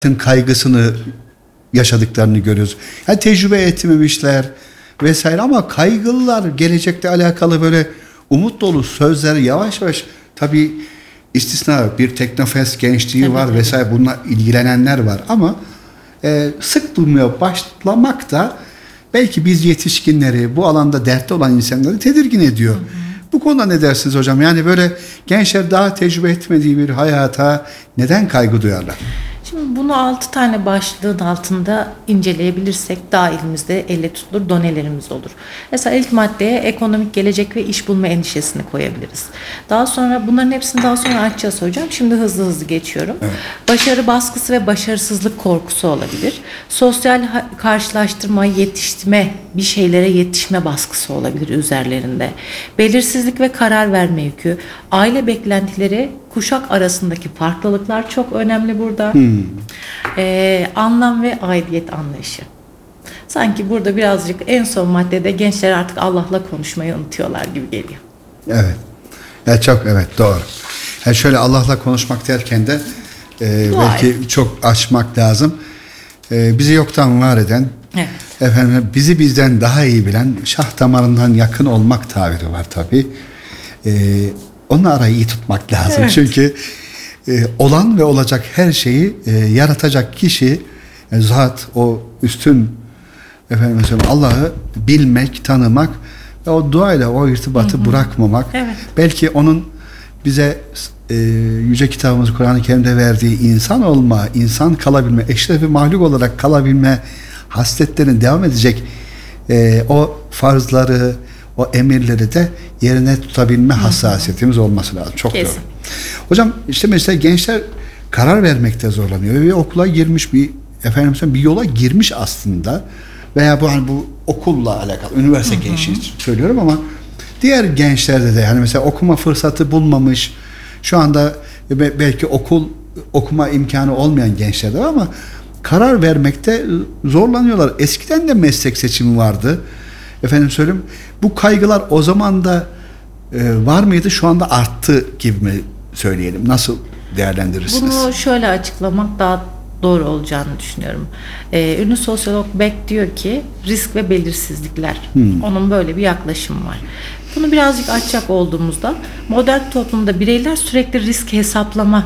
kaygısını yaşadıklarını görüyoruz. Yani tecrübe etmemişler vesaire ama kaygılılar, gelecekle alakalı böyle umut dolu sözler yavaş yavaş, tabii istisna bir Teknofest gençliği var vesaire, bununla ilgilenenler var ama sık duymaya başlamak da belki biz yetişkinleri, bu alanda dertli olan insanları tedirgin ediyor. Bu konuda ne dersiniz hocam? Yani böyle gençler daha tecrübe etmediği bir hayata neden kaygı duyarlar? Şimdi bunu 6 tane başlığın altında inceleyebilirsek daha elimizde elle tutulur donelerimiz olur. Mesela ilk maddeye ekonomik gelecek ve iş bulma endişesini koyabiliriz. Daha sonra bunların hepsini daha sonra açacağız hocam. Şimdi hızlı hızlı geçiyorum. Evet. Başarı baskısı ve başarısızlık korkusu olabilir. Sosyal karşılaştırma, yetişme, bir şeylere yetişme baskısı olabilir üzerlerinde. Belirsizlik ve karar verme yükü, aile beklentileri, kuşak arasındaki farklılıklar çok önemli burada. Anlam ve aidiyet anlayışı. Sanki burada birazcık en son maddede gençler artık Allah'la konuşmayı unutuyorlar gibi geliyor. Evet. Ya çok evet, doğru. Yani şöyle Allah'la konuşmak derken de belki çok açmak lazım. Bizi yoktan var eden, efendim bizi bizden daha iyi bilen, şah damarından yakın olmak tabiri var tabii. Onunla arayı iyi tutmak lazım. Evet. Çünkü olan ve olacak her şeyi yaratacak kişi, zat, o üstün Allah'ı bilmek, tanımak ve o duayla o irtibatı bırakmamak. Evet. Belki onun bize yüce kitabımız Kur'an-ı Kerim'de verdiği insan olma, insan kalabilme, eşrefi mahluk olarak kalabilme hasletlerine devam edecek o farzları, o emirleri de yerine tutabilme hassasiyetimiz olması lazım. Çok Kesin. doğru. Hocam işte mesela gençler karar vermekte zorlanıyor ve okula girmiş bir yola girmiş aslında, veya bu okulla alakalı üniversite gençliği söylüyorum ama diğer gençlerde de yani mesela okuma fırsatı bulmamış, şu anda belki okuma imkanı olmayan gençler de var ama karar vermekte zorlanıyorlar. Eskiden de meslek seçimi vardı. Bu kaygılar o zaman da var mıydı? Şu anda arttı gibi mi söyleyelim? Nasıl değerlendirirsiniz? Bunu şöyle açıklamak daha doğru olacağını düşünüyorum. Ünlü sosyolog Beck diyor ki risk ve belirsizlikler. Onun böyle bir yaklaşımı var. Bunu birazcık açacak olduğumuzda modern toplumda bireyler sürekli risk hesaplama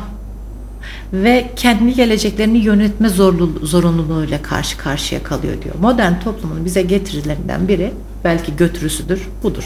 ve kendi geleceklerini yönetme zorunluluğuyla karşı karşıya kalıyor diyor. Modern toplumun bize getirilerinden biri, belki götürüsüdür, budur.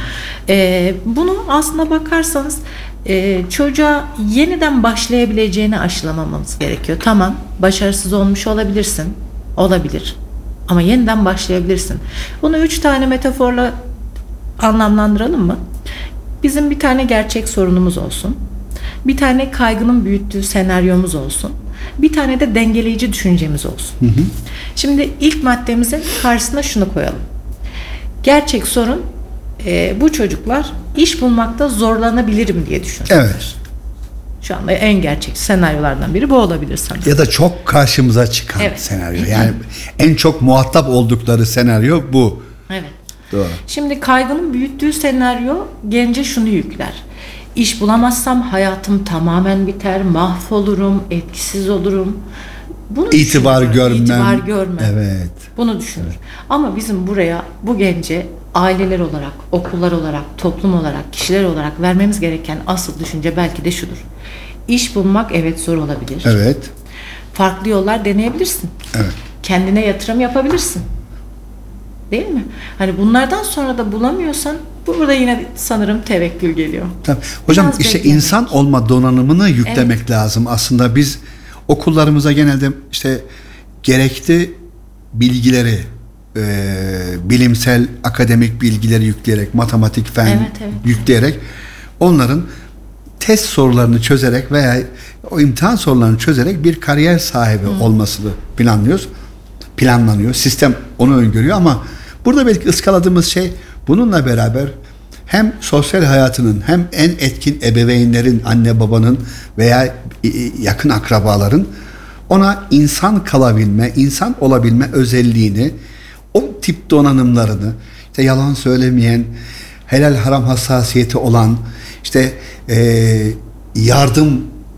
Bunu aslına bakarsanız çocuğa yeniden başlayabileceğini aşılamamamız gerekiyor. Tamam, başarısız olmuş olabilirsin, olabilir ama yeniden başlayabilirsin. Bunu 3 tane metaforla anlamlandıralım mı? Bizim bir tane gerçek sorunumuz olsun. Bir tane kaygının büyüttüğü senaryomuz olsun. Bir tane de dengeleyici düşüncemiz olsun. Şimdi ilk maddemizin karşısına şunu koyalım. Gerçek sorun, bu çocuklar iş bulmakta zorlanabilirim diye düşünüyorlar. Evet. Şu anda en gerçek senaryolardan biri bu olabilir sanırım. Ya da çok karşımıza çıkan senaryo. Yani en çok muhatap oldukları senaryo bu. Evet. Doğru. Şimdi kaygının büyüttüğü senaryo gence şunu yükler. İş bulamazsam hayatım tamamen biter, mahvolurum, etkisiz olurum. Bunu İtibar görmem. Evet. Bunu düşünür. Ama bizim buraya, bu gence aileler olarak, okullar olarak, toplum olarak, kişiler olarak vermemiz gereken asıl düşünce belki de şudur. İş bulmak evet zor olabilir. Evet. Farklı yollar deneyebilirsin. Evet. Kendine yatırım yapabilirsin. Değil mi? Hani bunlardan sonra da bulamıyorsan burada yine sanırım tevekkül geliyor. Tabii. Hocam biraz işte beklemek. İnsan olma donanımını yüklemek lazım. Aslında biz okullarımıza genelde işte gerekli bilgileri, bilimsel, akademik bilgileri yükleyerek, matematik, fen yükleyerek onların test sorularını çözerek veya o imtihan sorularını çözerek bir kariyer sahibi olmasını planlanıyor. Sistem onu öngörüyor ama burada belki ıskaladığımız şey bununla beraber hem sosyal hayatının hem en etkin ebeveynlerin, anne babanın veya yakın akrabaların ona insan kalabilme, insan olabilme özelliğini, o tip donanımlarını, işte yalan söylemeyen, helal haram hassasiyeti olan, işte yardım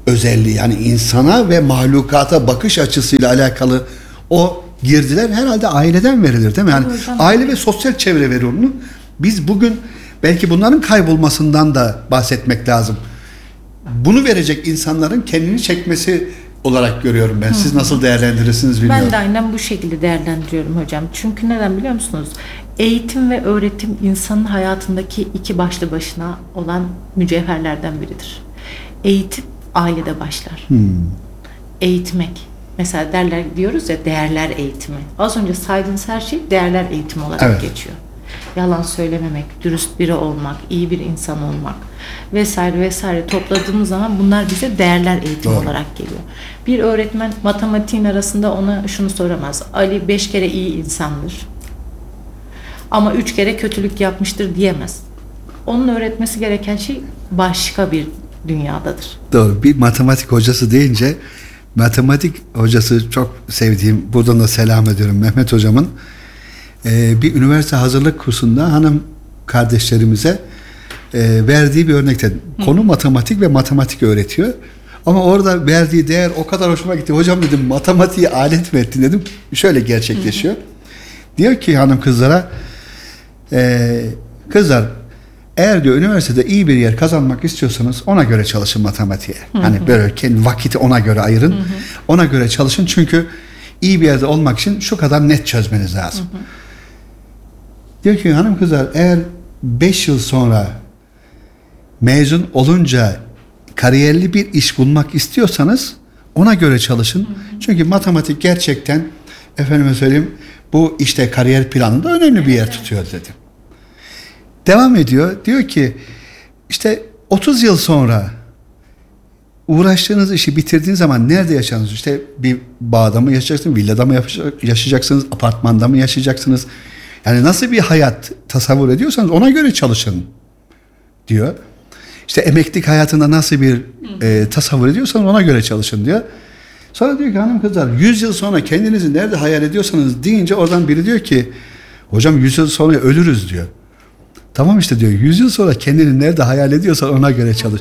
özelliği, yani insana ve mahlukata bakış açısıyla alakalı o girdiler herhalde aileden verilir değil mi? Yani aile ve sosyal çevre verir onu. Biz bugün belki bunların kaybolmasından da bahsetmek lazım. Bunu verecek insanların kendini çekmesi olarak görüyorum ben. Siz nasıl değerlendirirsiniz bilmiyorum. Ben de aynen bu şekilde değerlendiriyorum hocam. Çünkü neden biliyor musunuz? Eğitim ve öğretim insanın hayatındaki iki başlı başına olan mücevherlerden biridir. Eğitim ailede başlar. Eğitmek. Mesela derler diyoruz ya, değerler eğitimi. Az önce saydığınız her şey değerler eğitimi olarak geçiyor. Yalan söylememek, dürüst biri olmak, iyi bir insan olmak vesaire vesaire topladığımız zaman bunlar bize değerler eğitimi olarak geliyor. Bir öğretmen matematiğin arasında ona şunu soramaz. Ali 5 kere iyi insandır ama 3 kere kötülük yapmıştır diyemez. Onun öğretmesi gereken şey başka bir dünyadadır. Doğru. Bir matematik hocası deyince, matematik hocası çok sevdiğim, buradan da selam ediyorum Mehmet hocamın, bir üniversite hazırlık kursunda hanım kardeşlerimize verdiği bir örnekte konu matematik ve matematik öğretiyor. Ama orada verdiği değer o kadar hoşuma gitti. Hocam dedim, matematiği alet mi ettin dedim. Şöyle gerçekleşiyor. Diyor ki hanım kızlara, kızlar eğer diyor üniversitede iyi bir yer kazanmak istiyorsanız ona göre çalışın matematiğe. Hani böyle kendi vakiti ona göre ayırın. Ona göre çalışın, çünkü iyi bir yerde olmak için şu kadar net çözmeniz lazım. Diyor ki hanım kızlar, eğer 5 yıl sonra mezun olunca kariyerli bir iş bulmak istiyorsanız ona göre çalışın. Çünkü matematik gerçekten, efendime söyleyeyim, bu işte kariyer planında önemli bir yer tutuyor dedi. Devam ediyor. Diyor ki işte 30 yıl sonra uğraştığınız işi bitirdiğiniz zaman nerede yaşayacaksınız? İşte bir bağda mı yaşayacaksınız, villada mı yaşayacaksınız, apartmanda mı yaşayacaksınız? Yani nasıl bir hayat tasavvur ediyorsanız ona göre çalışın diyor. İşte emeklilik hayatında nasıl bir tasavvur ediyorsanız ona göre çalışın diyor. Sonra diyor ki hanım kızlar, 100 yıl sonra kendinizi nerede hayal ediyorsanız deyince oradan biri diyor ki hocam 100 yıl sonra ölürüz diyor. Tamam işte diyor, 100 yıl sonra kendini nerede hayal ediyorsan ona göre çalış.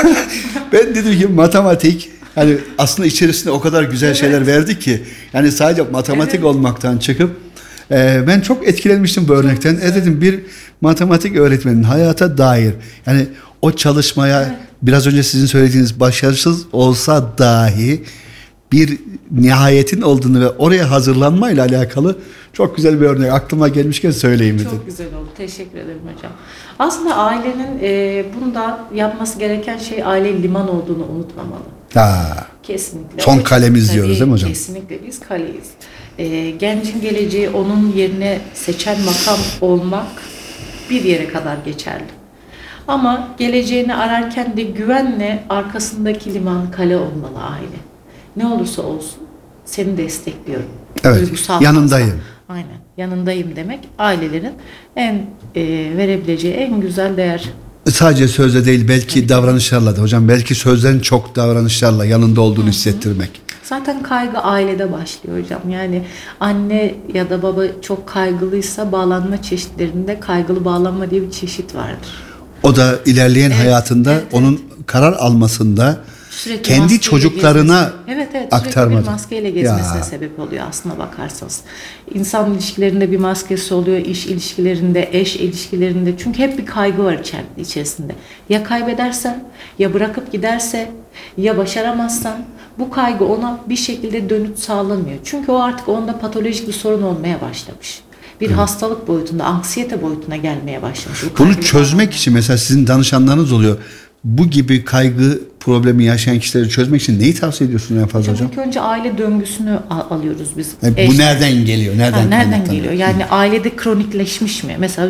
Ben dedim ki matematik, hani aslında içerisinde o kadar güzel şeyler verdi ki, yani sadece matematik olmaktan çıkıp ben çok etkilenmiştim bu örnekten. Dedim, bir matematik öğretmenin hayata dair, yani o çalışmaya biraz önce sizin söylediğiniz başarısız olsa dahi bir nihayetin olduğunu ve oraya hazırlanmayla alakalı çok güzel bir örnek aklıma gelmişken söyleyeyim dedim. Çok güzel oldu. Teşekkür ederim hocam. Aslında ailenin bunda yapması gereken şey, aile liman olduğunu unutmamalı. Kesinlikle. Son kalemiz diyoruz değil mi hocam? Kesinlikle biz kaleyiz. Gencin geleceği onun yerine seçen makam olmak bir yere kadar geçerli. Ama geleceğini ararken de güvenle arkasındaki liman, kale olmalı aile. Ne olursa olsun seni destekliyorum. Evet, duygusal yanındayım. fazla. Aynen, yanındayım demek ailelerin en verebileceği en güzel değer. Sadece sözle değil, belki davranışlarla da hocam, belki sözlerin çok davranışlarla yanında olduğunu hissettirmek. Zaten kaygı ailede başlıyor hocam. Yani anne ya da baba çok kaygılıysa bağlanma çeşitlerinde kaygılı bağlanma diye bir çeşit vardır. O da ilerleyen hayatında onun karar almasında sürekli kendi çocuklarına aktarmadı. Sürekli bir maskeyle gezmesine sebep oluyor aslına bakarsanız. İnsan ilişkilerinde bir maskesi oluyor, iş ilişkilerinde, eş ilişkilerinde. Çünkü hep bir kaygı var içerisinde. Ya kaybedersen, ya bırakıp giderse, ya başaramazsan, bu kaygı ona bir şekilde dönüt sağlamıyor. Çünkü o artık onda patolojik bir sorun olmaya başlamış. Bir hastalık boyutunda, anksiyete boyutuna gelmeye başlamış. Bunu çözmek için mesela sizin danışanlarınız oluyor. Bu gibi kaygı problemi yaşayan kişileri çözmek için neyi tavsiye ediyorsunuz en fazla hocam? İlk önce aile döngüsünü alıyoruz biz. Bu nereden geliyor? Nereden geliyor? Yani ailede kronikleşmiş mi? Mesela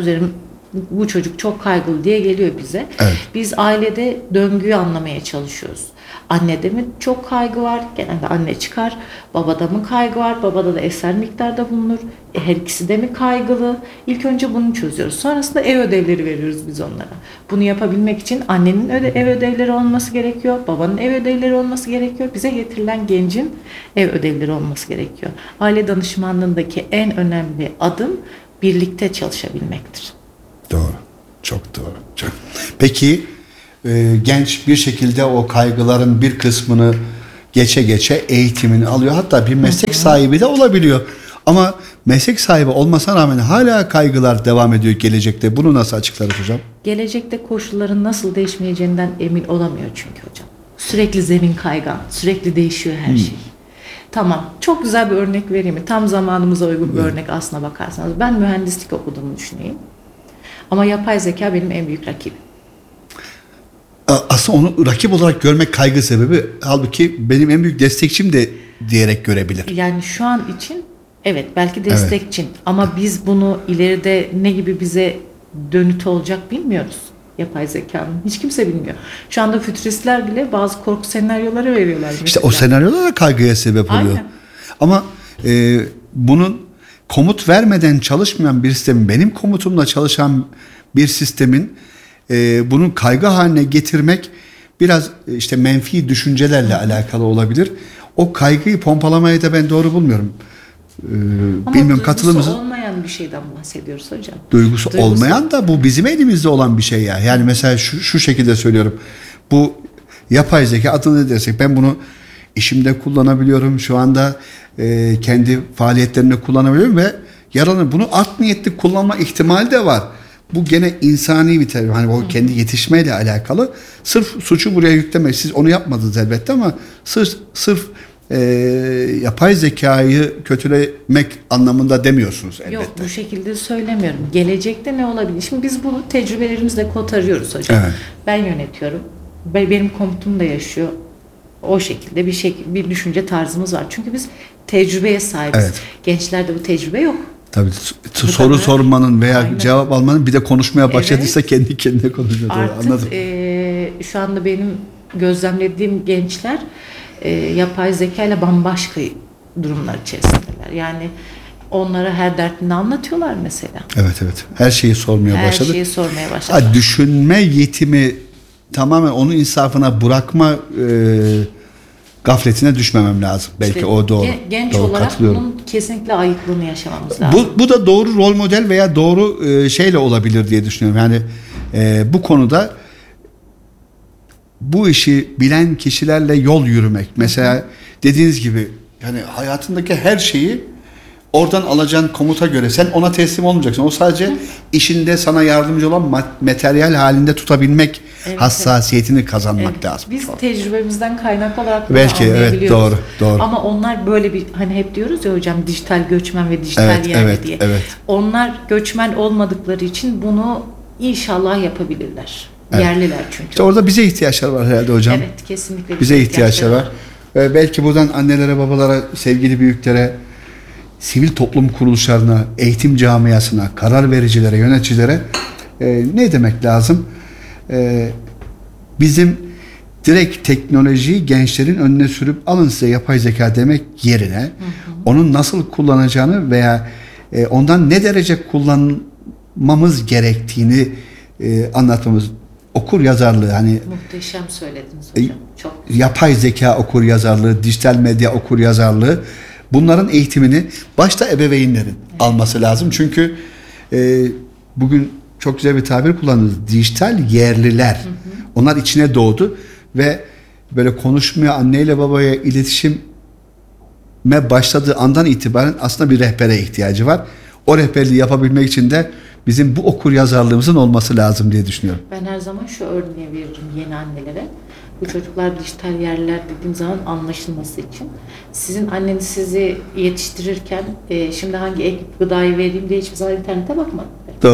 bu çocuk çok kaygılı diye geliyor bize. Evet. Biz ailede döngüyü anlamaya çalışıyoruz. Annede mi çok kaygı var? Genelde anne çıkar. Babada mı kaygı var? Babada da eser miktarda bulunur. Her ikisi de mi kaygılı? İlk önce bunu çözüyoruz. Sonrasında ev ödevleri veriyoruz biz onlara. Bunu yapabilmek için annenin ev ödevleri olması gerekiyor. Babanın ev ödevleri olması gerekiyor. Bize getirilen gencin ev ödevleri olması gerekiyor. Aile danışmanlığındaki en önemli adım birlikte çalışabilmektir. Doğru. Çok doğru. Çok. Peki genç bir şekilde o kaygıların bir kısmını geçe eğitimini alıyor. Hatta bir meslek sahibi de olabiliyor. Ama meslek sahibi olmasına rağmen hala kaygılar devam ediyor gelecekte. Bunu nasıl açıklarız hocam? Gelecekte koşulların nasıl değişmeyeceğinden emin olamıyor çünkü hocam. Sürekli zemin kaygan, sürekli değişiyor her şey. Tamam, çok güzel bir örnek vereyim mi? Tam zamanımıza uygun bir örnek aslına bakarsanız. Ben mühendislik okuduğumu düşüneyim. Ama yapay zeka benim en büyük rakibim. Aslında onu rakip olarak görmek kaygı sebebi. Halbuki benim en büyük destekçim de diyerek görebilir. Yani şu an için evet belki destekçin ama biz bunu ileride ne gibi bize dönütü olacak bilmiyoruz. Yapay zekanın. Hiç kimse bilmiyor. Şu anda fütüristler bile bazı korku senaryoları veriyorlar. İşte o senaryolar da kaygıya sebep oluyor. Aynen. Ama bunun komut vermeden çalışmayan bir sistemin, benim komutumla çalışan bir sistemin bunun kaygı haline getirmek biraz işte menfi düşüncelerle alakalı olabilir. O kaygıyı pompalamayı da ben doğru bulmuyorum. Bilmiyorum, katılır mısınız? Duygusu olmayan bir şeyden bahsediyoruz hocam. Duygusu olmayan da bu bizim elimizde olan bir şey ya. Yani mesela şu şekilde söylüyorum. Bu yapay zeka adını ne dersek, ben bunu işimde kullanabiliyorum. Şu anda kendi faaliyetlerimde kullanabiliyorum ve yarın bunu art niyetli kullanma ihtimali de var. Bu gene insani bir taraf. Hani o kendi yetişmeyle alakalı. Sırf suçu buraya yüklemek. Siz onu yapmadınız elbette ama sırf yapay zekayı kötülemek anlamında demiyorsunuz elbette. Yok, bu şekilde söylemiyorum. Gelecekte ne olabilir? Şimdi biz bunu tecrübelerimizle kotarıyoruz hocam. Evet. Ben yönetiyorum. Benim komutum da yaşıyor. O şekilde bir düşünce tarzımız var. Çünkü biz tecrübeye sahibiz. Evet. Gençlerde bu tecrübe yok. Tabii soru sormanın veya Aynen. cevap almanın, bir de konuşmaya başladıysa kendi kendine konuşuyor. Artık Anladım. Şu anda benim gözlemlediğim gençler yapay zeka ile bambaşka durumlar içerisindeler. Yani onlara her dertini anlatıyorlar mesela. Evet. Her şeyi sormaya başladı. Her şeyi sormaya başladı. Düşünme yetimi tamamen onun insafına bırakma gafletine düşmemem lazım. Belki İşte o doğru. Genç doğru, olarak bunun kesinlikle ayıklığını yaşamamız lazım. Bu da doğru rol model veya doğru şeyle olabilir diye düşünüyorum. Yani bu konuda bu işi bilen kişilerle yol yürümek. Mesela dediğiniz gibi yani hayatındaki her şeyi oradan alacağın komuta göre sen ona teslim olmayacaksın. O sadece işinde sana yardımcı olan materyal halinde tutabilmek hassasiyetini kazanmak lazım. Biz tecrübemizden kaynaklı olarak bunu belki anlayabiliyoruz. doğru. Ama onlar böyle bir, hani hep diyoruz ya hocam, dijital göçmen ve dijital yerli diye. Evet. Onlar göçmen olmadıkları için bunu inşallah yapabilirler. Evet. Yerliler çünkü. İşte orada bize ihtiyaçlar var herhalde hocam. Evet, kesinlikle bize ihtiyaçlar var. Belki buradan annelere, babalara, sevgili büyüklere, sivil toplum kuruluşlarına, eğitim camiasına, karar vericilere, yöneticilere ne demek lazım? Bizim direkt teknolojiyi gençlerin önüne sürüp alın size yapay zeka demek yerine onun nasıl kullanacağını veya ondan ne derece kullanmamız gerektiğini anlatmamız. Okur yazarlığı, hani muhteşem söylediniz hocam. Çok yapay zeka okur yazarlığı, dijital medya okur yazarlığı, bunların eğitimini başta ebeveynlerin alması lazım. Çünkü bugün çok güzel bir tabir kullanıyoruz. Dijital yerliler. Onlar içine doğdu ve böyle konuşmaya, anneyle babaya iletişime başladığı andan itibaren aslında bir rehbere ihtiyacı var. O rehberliği yapabilmek için de bizim bu okur yazarlığımızın olması lazım diye düşünüyorum. Ben her zaman şu örneği veririm yeni annelere. Bu çocuklar dijital yerliler dediğim zaman anlaşılması için. Sizin anneniz sizi yetiştirirken şimdi hangi ek gıdayı vereyim diye hiçbir zaman internete bakmadı.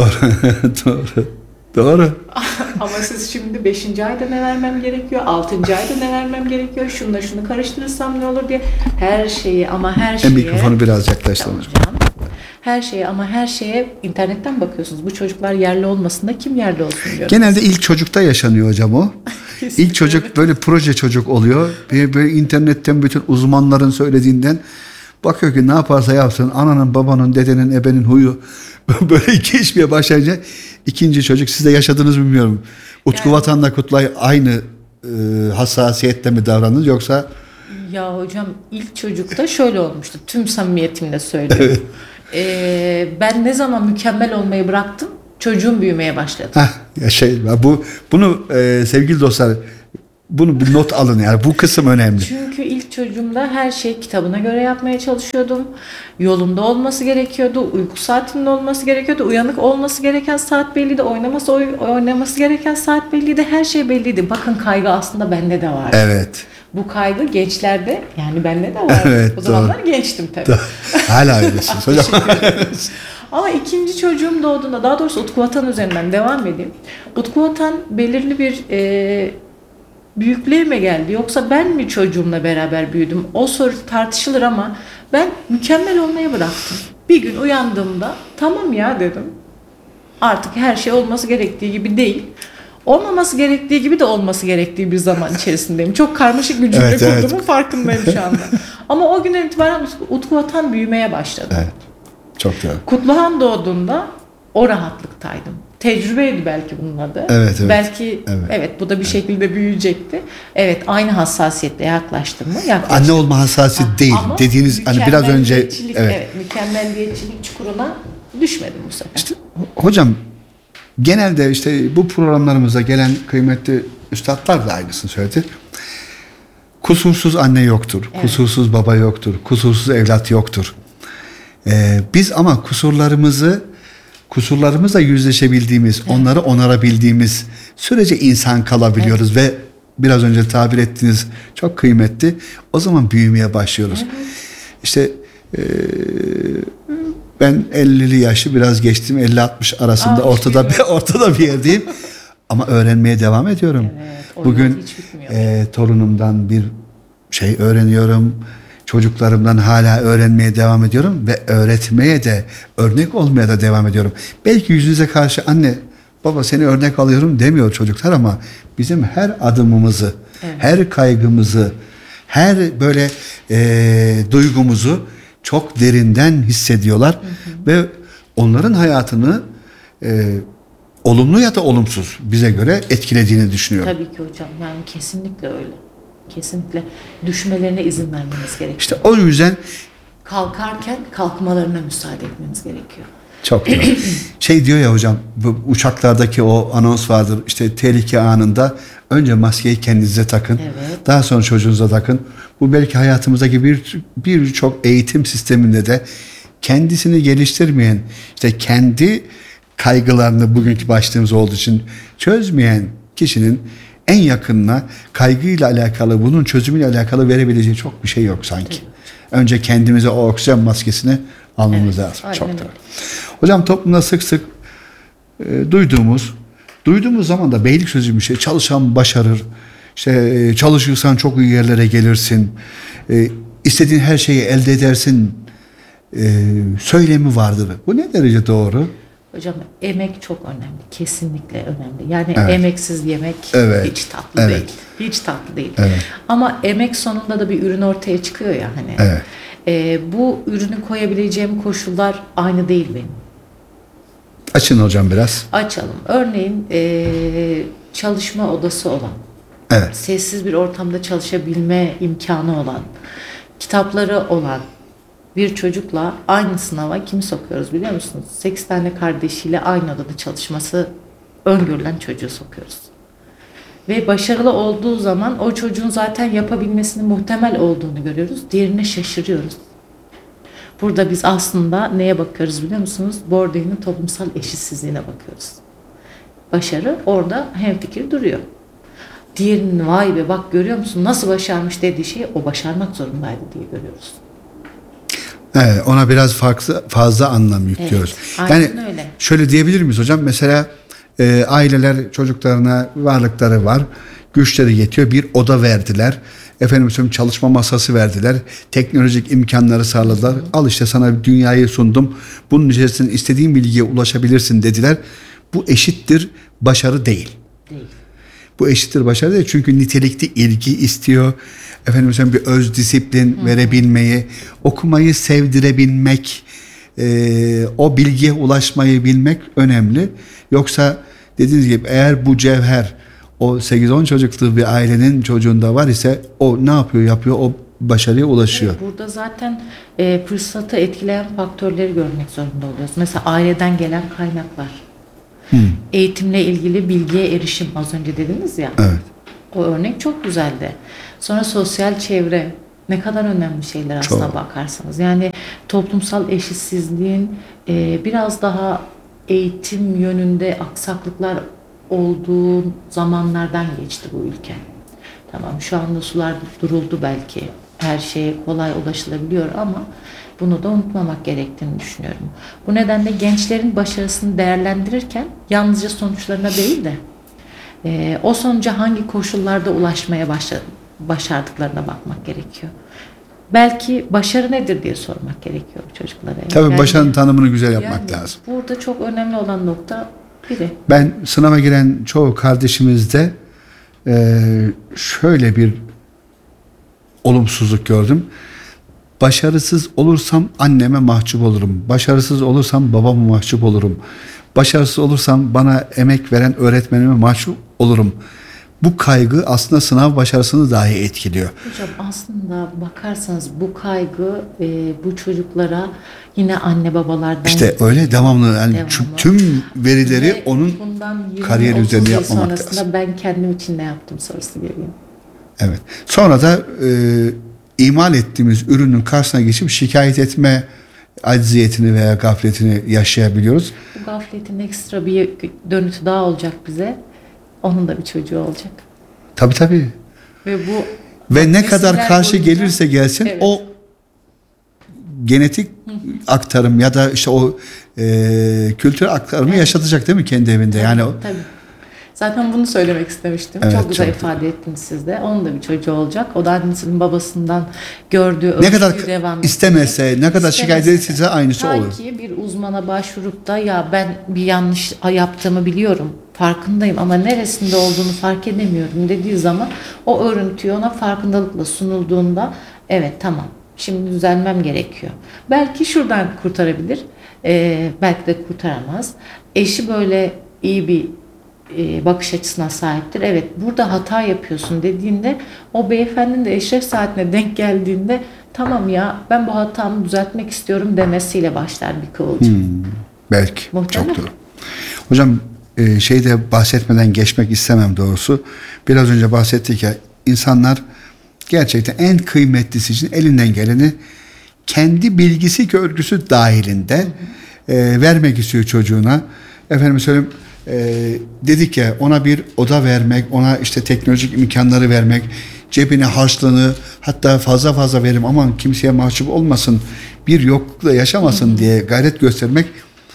Doğru. Ama siz şimdi 5. ayda ne vermem gerekiyor, 6. ayda ne vermem gerekiyor, şunu karıştırırsam ne olur diye her şeyi ama her şeye... Mikrofonu biraz yaklaştırın hocam. Her şeye internetten bakıyorsunuz. Bu çocuklar yerli olmasında kim yerli olsun diyorum. Genelde ilk çocukta yaşanıyor hocam o. İlk çocuk böyle proje çocuk oluyor. Böyle internetten bütün uzmanların söylediğinden bakıyor ki ne yaparsa yapsın ananın, babanın, dedenin, ebenin huyu böyle geçmeye başlayınca ikinci çocuk, siz de yaşadınız mı bilmiyorum. Utku Vatan'la Kutlay aynı hassasiyetle mi davranır yoksa? Ya hocam ilk çocukta şöyle olmuştu. Tüm samimiyetimle söylüyorum. Ben ne zaman mükemmel olmayı bıraktım, çocuğum büyümeye başladı. Bunu sevgili dostlar, bunu bir not alın, yani bu kısım önemli. Çünkü ilk çocuğumda her şey kitabına göre yapmaya çalışıyordum. Yolunda olması gerekiyordu. Uyku saatinin olması gerekiyordu. Uyanık olması gereken saat belliydi. Oynaması gereken saat belliydi. Her şey belliydi. Bakın, kaygı aslında bende de vardı. Evet. Bu kaygı gençlerde, yani bende de vardı. Evet, o zamanlar gençtim tabii. Hala öylesiniz hocam. Ama ikinci çocuğum doğduğunda, daha doğrusu Utku Vatan üzerinden devam edeyim. Utku Vatan belirli bir büyüklüğe mi geldi, yoksa ben mi çocuğumla beraber büyüdüm? O soru tartışılır ama ben mükemmel olmayı bıraktım. Bir gün uyandığımda tamam ya dedim. Artık her şey olması gerektiği gibi değil. Olmaması gerektiği gibi de olması gerektiği bir zaman içerisindeyim. Çok karmaşık bir cümle kurduğumun farkındayım şu anda. Ama o günden itibaren Utku Vatan büyümeye başladı. Evet. Çok doğru. Kutluhan doğduğunda o rahatlıktaydım. Tecrübeydi belki bunun adı. Evet. Belki evet bu da bir şekilde büyüyecekti. Evet, aynı hassasiyetle yaklaştım mı? Yaklaştım. Anne olma hassasiyeti değil. Ama dediğiniz hani biraz önce mükemmelliyetçilik çukuruna düşmedim bu sefer. İşte hocam, genelde işte bu programlarımıza gelen kıymetli üstadlar da aynısını söyledi. Kusursuz anne yoktur. Evet. Kusursuz baba yoktur. Kusursuz evlat yoktur. Biz ama kusurlarımızla yüzleşebildiğimiz, onları onarabildiğimiz sürece insan kalabiliyoruz ve biraz önce tabir ettiğiniz çok kıymetli. O zaman büyümeye başlıyoruz. Evet. İşte ben 50'li yaşı biraz geçtim, 50-60 arasında ortada bir yerdeyim. Ama öğrenmeye devam ediyorum. Evet, bugün torunumdan bir şey öğreniyorum. Çocuklarımdan hala öğrenmeye devam ediyorum ve öğretmeye de, örnek olmaya da devam ediyorum. Belki yüzünüze karşı anne, baba seni örnek alıyorum demiyor çocuklar ama bizim her adımımızı, her kaygımızı, her böyle duygumuzu çok derinden hissediyorlar. Ve onların hayatını olumlu ya da olumsuz bize göre etkilediğini düşünüyorum. Tabii ki hocam, yani kesinlikle öyle. Kesinlikle düşmelerine izin vermeniz gerekiyor. İşte o yüzden kalkarken kalkmalarına müsaade etmeniz gerekiyor. Çok doğru. Diyor ya hocam, bu uçaklardaki o anons vardır. İşte tehlike anında önce maskeyi kendinize takın. Evet. Daha sonra çocuğunuza takın. Bu belki hayatımızdaki birçok eğitim sisteminde de kendisini geliştirmeyen, işte kendi kaygılarını, bugünkü başlığımız olduğu için çözmeyen kişinin en yakınına kaygıyla alakalı, bunun çözümüyle alakalı verebileceği çok bir şey yok sanki. Evet. Önce kendimize o oksijen maskesini almamız lazım. Çok doğru. Hocam, toplumda sık sık duyduğumuz zaman da beylik sözü bir şey. Çalışan başarır. İşte çalışırsan çok iyi yerlere gelirsin. İstediğin her şeyi elde edersin. Söylemi vardır. Bu ne derece doğru? Hocam, emek çok önemli. Kesinlikle önemli. Yani emeksiz yemek hiç tatlı değil. Hiç tatlı değil. Evet. Ama emek sonunda da bir ürün ortaya çıkıyor ya hani. Evet. Bu ürünü koyabileceğim koşullar aynı değil benim. Açın hocam biraz. Açalım. Örneğin çalışma odası olan, sessiz bir ortamda çalışabilme imkanı olan, kitapları olan bir çocukla aynı sınava kimi sokuyoruz biliyor musunuz? 8 tane kardeşiyle aynı odada çalışması öngörülen çocuğu sokuyoruz. Ve başarılı olduğu zaman o çocuğun zaten yapabilmesinin muhtemel olduğunu görüyoruz. Diğerine şaşırıyoruz. Burada biz aslında neye bakıyoruz biliyor musunuz? Bourdieu'nun toplumsal eşitsizliğine bakıyoruz. Başarı orada hemfikir duruyor. Diğerinin vay be bak görüyor musun nasıl başarmış dediği şeyi o başarmak zorundaydı diye görüyoruz. Evet, ona biraz fazla anlam yüklüyoruz. Evet, yani öyle. Şöyle diyebilir miyiz hocam? Mesela aileler çocuklarına varlıkları var, güçleri yetiyor, bir oda verdiler. Çalışma masası verdiler. Teknolojik imkanları sağladılar. Al işte sana dünyayı sundum. Bunun içerisinde istediğin bilgiye ulaşabilirsin dediler. Bu eşittir başarı değil. Bu eşittir başarı değil. Çünkü nitelikli ilgi istiyor. Bir öz disiplin verebilmeyi, okumayı sevdirebilmek, o bilgiye ulaşmayı bilmek önemli. Yoksa dediğiniz gibi eğer bu cevher o 8-10 çocuklu bir ailenin çocuğunda var ise o ne yapıyor? O başarıya ulaşıyor. Burada zaten fırsatı etkileyen faktörleri görmek zorunda oluyoruz. Mesela aileden gelen kaynaklar. Eğitimle ilgili bilgiye erişim, az önce dediniz ya. Evet. O örnek çok güzeldi. Sonra sosyal çevre, ne kadar önemli şeyler aslına Çok. bakarsanız. Yani toplumsal eşitsizliğin biraz daha eğitim yönünde aksaklıklar olduğu zamanlardan geçti bu ülke. Tamam, şu anda sular duruldu belki. Her şeye kolay ulaşılabiliyor ama bunu da unutmamak gerektiğini düşünüyorum. Bu nedenle gençlerin başarısını değerlendirirken yalnızca sonuçlarına değil de o sonuca hangi koşullarda ulaşmaya başardıklarına bakmak gerekiyor. Belki başarı nedir diye sormak gerekiyor çocuklara. Tabii yani, başarının tanımını güzel yapmak lazım. Burada çok önemli olan nokta biri. Ben sınava giren çoğu kardeşimizde şöyle bir olumsuzluk gördüm. Başarısız olursam anneme mahcup olurum. Başarısız olursam babama mahcup olurum. Başarısız olursam bana emek veren öğretmenime mahcup olurum. Bu kaygı aslında sınav başarısını dahi etkiliyor. Hocam aslında bakarsanız bu kaygı bu çocuklara yine anne babalardan İşte öyle devamlı yani tüm verileri ve onun bundan 20, kariyeri 30 üzerinde yıl yapmamak sonrasında lazım. ben kendim için ne yaptım sorusu geliyor. Evet. Sonra da imal ettiğimiz ürünün karşısına geçip şikayet etme acziyetini veya gafletini yaşayabiliyoruz. Bu gafletin ekstra bir dönütü daha olacak bize. Onun da bir çocuğu olacak. Tabii. Ve bu Ve ne kadar nesiller karşı boyunca- gelirse gelsin Evet. o genetik aktarım ya da işte o kültür aktarımı yaşatacak değil mi kendi evinde? Yani o, Tabii. Zaten bunu söylemek istemiştim. Evet, çok güzel çok ifade ettiniz siz de. Onun da bir çocuğu olacak. O da annesinin babasından gördüğü ne ölçüyü kadar devam edecek. istemese, ne kadar şikayet İstemese. etse aynısı olur. Sanki bir uzmana başvurup da ya ben bir yanlış yaptığımı biliyorum, farkındayım ama neresinde olduğunu fark edemiyorum dediği zaman o örüntüyü ona farkındalıkla sunulduğunda evet tamam şimdi düzelmem gerekiyor. Belki şuradan kurtarabilir, belki de kurtaramaz. Eşi böyle iyi bir bakış açısına sahiptir. Evet burada hata yapıyorsun dediğinde o beyefendinin de eşref saatine denk geldiğinde tamam ya ben bu hatamı düzeltmek istiyorum demesiyle başlar bir kıvılcım. Belki. Muhtemelen. Çok doğru. Hocam şeyde bahsetmeden geçmek istemem doğrusu. Biraz önce bahsettik ya insanlar gerçekten en kıymetlisi için elinden geleni kendi bilgisi görgüsü dahilinde vermek istiyor çocuğuna. Efendim söyleyeyim dedik ya ona bir oda vermek, ona işte teknolojik imkanları vermek, cebine harçlığını hatta fazla verim aman kimseye mahcup olmasın, bir yoklukla yaşamasın diye gayret göstermek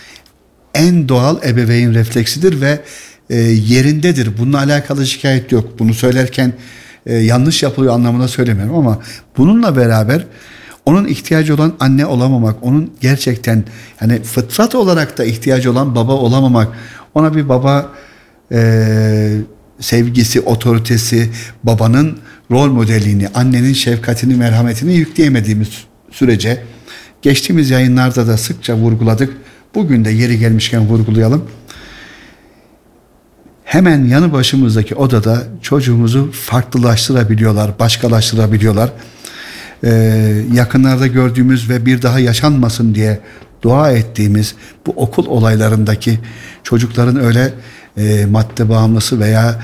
en doğal ebeveyn refleksidir ve yerindedir. Bununla alakalı şikayet yok. Bunu söylerken yanlış yapılıyor anlamında söylemiyorum ama bununla beraber onun ihtiyacı olan anne olamamak, onun gerçekten yani fıtrat olarak da ihtiyacı olan baba olamamak, ona bir baba sevgisi, otoritesi, babanın rol modelini, annenin şefkatini, merhametini yükleyemediğimiz sürece geçtiğimiz yayınlarda da sıkça vurguladık. Bugün de yeri gelmişken vurgulayalım. Hemen yanı başımızdaki odada çocuğumuzu farklılaştırabiliyorlar, başkalaştırabiliyorlar. Yakınlarda gördüğümüz ve bir daha yaşanmasın diye dua ettiğimiz bu okul olaylarındaki çocukların öyle madde bağımlısı veya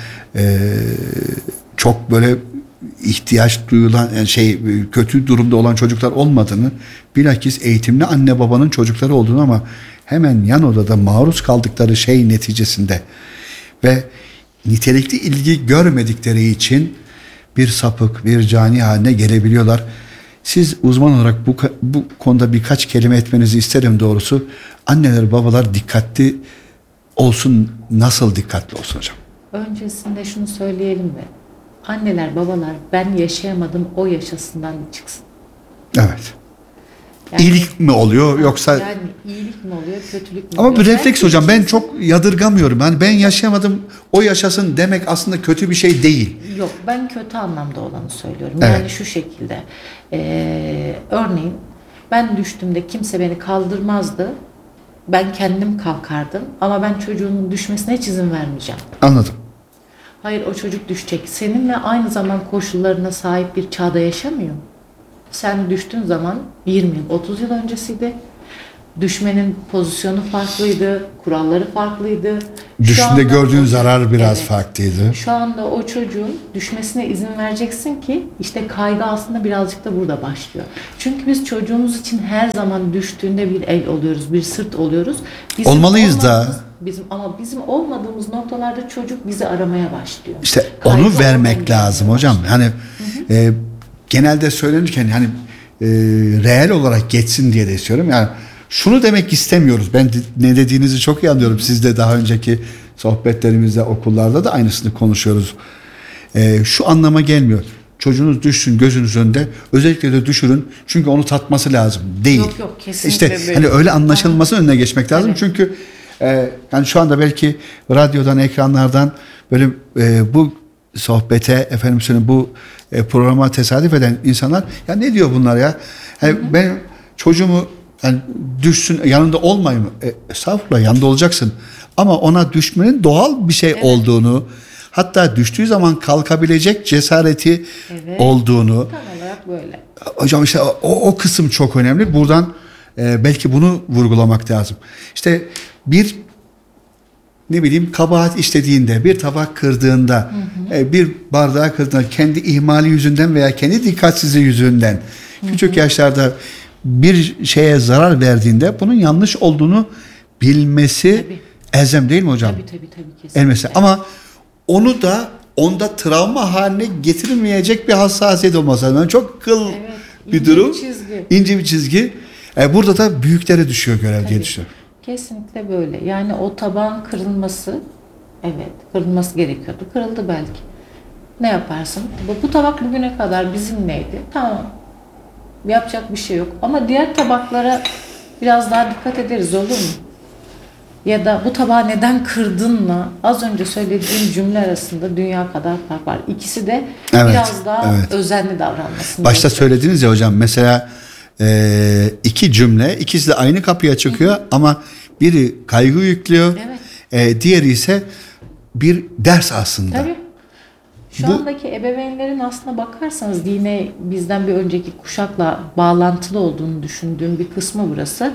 çok böyle ihtiyaç duyulan yani kötü durumda olan çocuklar olmadığını, bilakis eğitimli anne babanın çocukları olduğunu ama hemen yan odada maruz kaldıkları şey neticesinde ve nitelikli ilgi görmedikleri için bir sapık, bir cani haline gelebiliyorlar. Siz uzman olarak bu konuda birkaç kelime etmenizi isterim doğrusu. Anneler, babalar dikkatli olsun. Nasıl dikkatli olsun hocam? Öncesinde şunu söyleyelim mi? Anneler, babalar ben yaşayamadım o yaşasından çıksın. Evet. Yani, İyilik mi oluyor yoksa? Yani iyilik mi oluyor, kötülük mü Ama oluyor? bir refleks Ben hocam. Ben çok yadırgamıyorum. Yani ben yaşayamadım o yaşasın demek aslında kötü bir şey değil. Yok, ben kötü anlamda olanı söylüyorum. Evet. Yani şu şekilde. Örneğin ben düştüğümde kimse beni kaldırmazdı. Ben kendim kalkardım. Ama ben çocuğun düşmesine hiç izin vermeyeceğim. Anladım. Hayır, o çocuk düşecek. Seninle aynı zaman koşullarına sahip bir çağda yaşamıyor. Sen düştüğün zaman 20 yıl, 30 yıl öncesiydi. Düşmenin pozisyonu farklıydı, kuralları farklıydı. Düştüğünde gördüğün zarar biraz farklıydı. Şu anda o çocuğun düşmesine izin vereceksin ki işte kaygı aslında birazcık da burada başlıyor. Çünkü biz çocuğumuz için her zaman düştüğünde bir el oluyoruz, bir sırt oluyoruz. Olmalıyız da. Bizim olmadığımız noktalarda çocuk bizi aramaya başlıyor. İşte Kaygı onu vermek lazım hocam. Hani genelde söylenirken hani reel olarak geçsin diye de istiyorum. Yani şunu demek istemiyoruz. Ben ne dediğinizi çok iyi anlıyorum. Siz de daha önceki sohbetlerimizde, okullarda da aynısını konuşuyoruz. Şu anlama gelmiyor. Çocuğunuz düşsün gözünüz önünde. Özellikle de düşürün. Çünkü onu tatması lazım. Değil. Yok kesinlikle İşte böyle. hani öyle anlaşılmasının önüne geçmek lazım. Evet. Çünkü yani şu anda belki radyodan, ekranlardan böyle bu sohbete, efendim söyleyeyim, bu programa tesadüf eden insanlar ya ne diyor bunlar ya? Yani ben çocuğumu yani düşsün yanında olmayayım mı? Estağfurullah yanında olacaksın. Ama ona düşmenin doğal bir şey olduğunu, hatta düştüğü zaman kalkabilecek cesareti olduğunu. Tam olarak böyle. Hocam işte o kısım çok önemli. Buradan belki bunu vurgulamak lazım. İşte bir ne bileyim kabahat işlediğinde, bir tabak kırdığında, bir bardağı kırdığında kendi ihmali yüzünden veya kendi dikkatsizliği yüzünden küçük yaşlarda bir şeye zarar verdiğinde bunun yanlış olduğunu bilmesi elzem değil mi hocam? Tabii kesinlikle. Ama onu da onda travma haline getirmeyecek bir hassasiyet olması lazım. Yani çok bir durum. İnce bir çizgi. Burada da büyüklere düşüyor görev diye düşünüyorum. Kesinlikle böyle. Yani o tabağın kırılması, kırılması gerekiyordu. Kırıldı belki. Ne yaparsın? Bu tabak bugüne kadar bizimleydi. Tamam. Yapacak bir şey yok. Ama diğer tabaklara biraz daha dikkat ederiz, olur mu? Ya da bu tabağı neden kırdınla az önce söylediğim cümle arasında dünya kadar fark var. İkisi de biraz daha özenli davranmasını. Başta söylediniz ya hocam, mesela iki cümle, ikisi de aynı kapıya çıkıyor ama biri kaygı yüklüyor, diğeri ise bir ders aslında. Tabii. Şu andaki ebeveynlerin aslına bakarsanız yine bizden bir önceki kuşakla bağlantılı olduğunu düşündüğüm bir kısmı burası.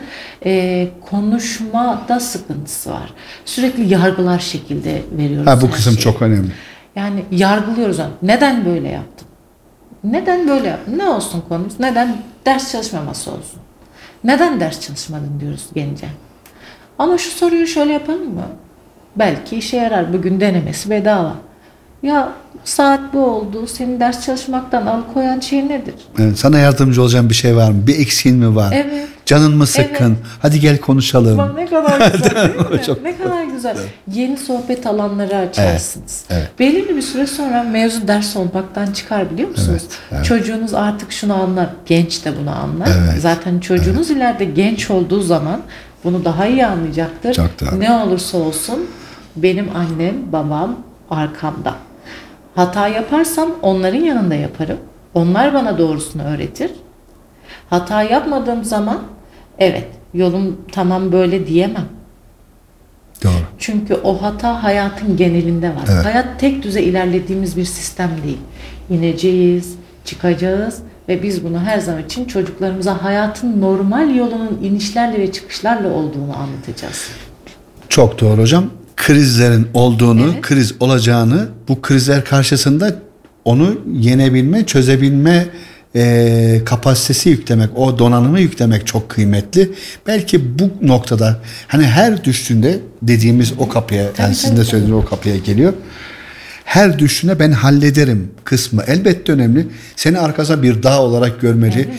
Konuşmada sıkıntısı var. Sürekli yargılar şekilde veriyoruz. Bu kısım çok önemli. Yani yargılıyoruz. Neden böyle yaptın? Neden böyle yaptın? Ne olsun konumuz? Neden ders çalışmaması olsun? Neden ders çalışmadın diyoruz gence. Ama şu soruyu şöyle yapalım mı? Belki işe yarar. Bugün denemesi bedava. Ya saat bu oldu. Senin ders çalışmaktan alıkoyan şey nedir? Evet, sana yardımcı olacağım bir şey var mı? Bir eksiğin mi var? Evet. Canın mı sıkkın? Evet. Hadi gel konuşalım. Bak ne kadar güzel değil mi? Ne kadar güzel. Evet. Yeni sohbet alanları açarsınız. Evet. Belirli bir süre sonra mevzu ders olmaktan çıkar, biliyor musunuz? Evet. Çocuğunuz artık şunu anlar. Genç de bunu anlar. Evet. Zaten çocuğunuz ileride genç olduğu zaman bunu daha iyi anlayacaktır. Ne olursa olsun benim annem, babam arkamda. Hata yaparsam onların yanında yaparım. Onlar bana doğrusunu öğretir. Hata yapmadığım zaman yolum tamam böyle diyemem. Doğru. Çünkü o hata hayatın genelinde var. Evet. Hayat tek düze ilerlediğimiz bir sistem değil. İneceğiz, çıkacağız ve biz bunu her zaman için çocuklarımıza hayatın normal yolunun inişlerle ve çıkışlarla olduğunu anlatacağız. Çok doğru hocam. Krizlerin olduğunu, kriz olacağını, bu krizler karşısında onu yenebilme, çözebilme kapasitesi yüklemek, o donanımı yüklemek çok kıymetli. Belki bu noktada hani her düştüğünde dediğimiz o kapıya, yani sizin de söylediğiniz o kapıya geliyor. Her düştüğünde ben hallederim kısmı elbette önemli. Seni arkasına bir dağ olarak görmeli.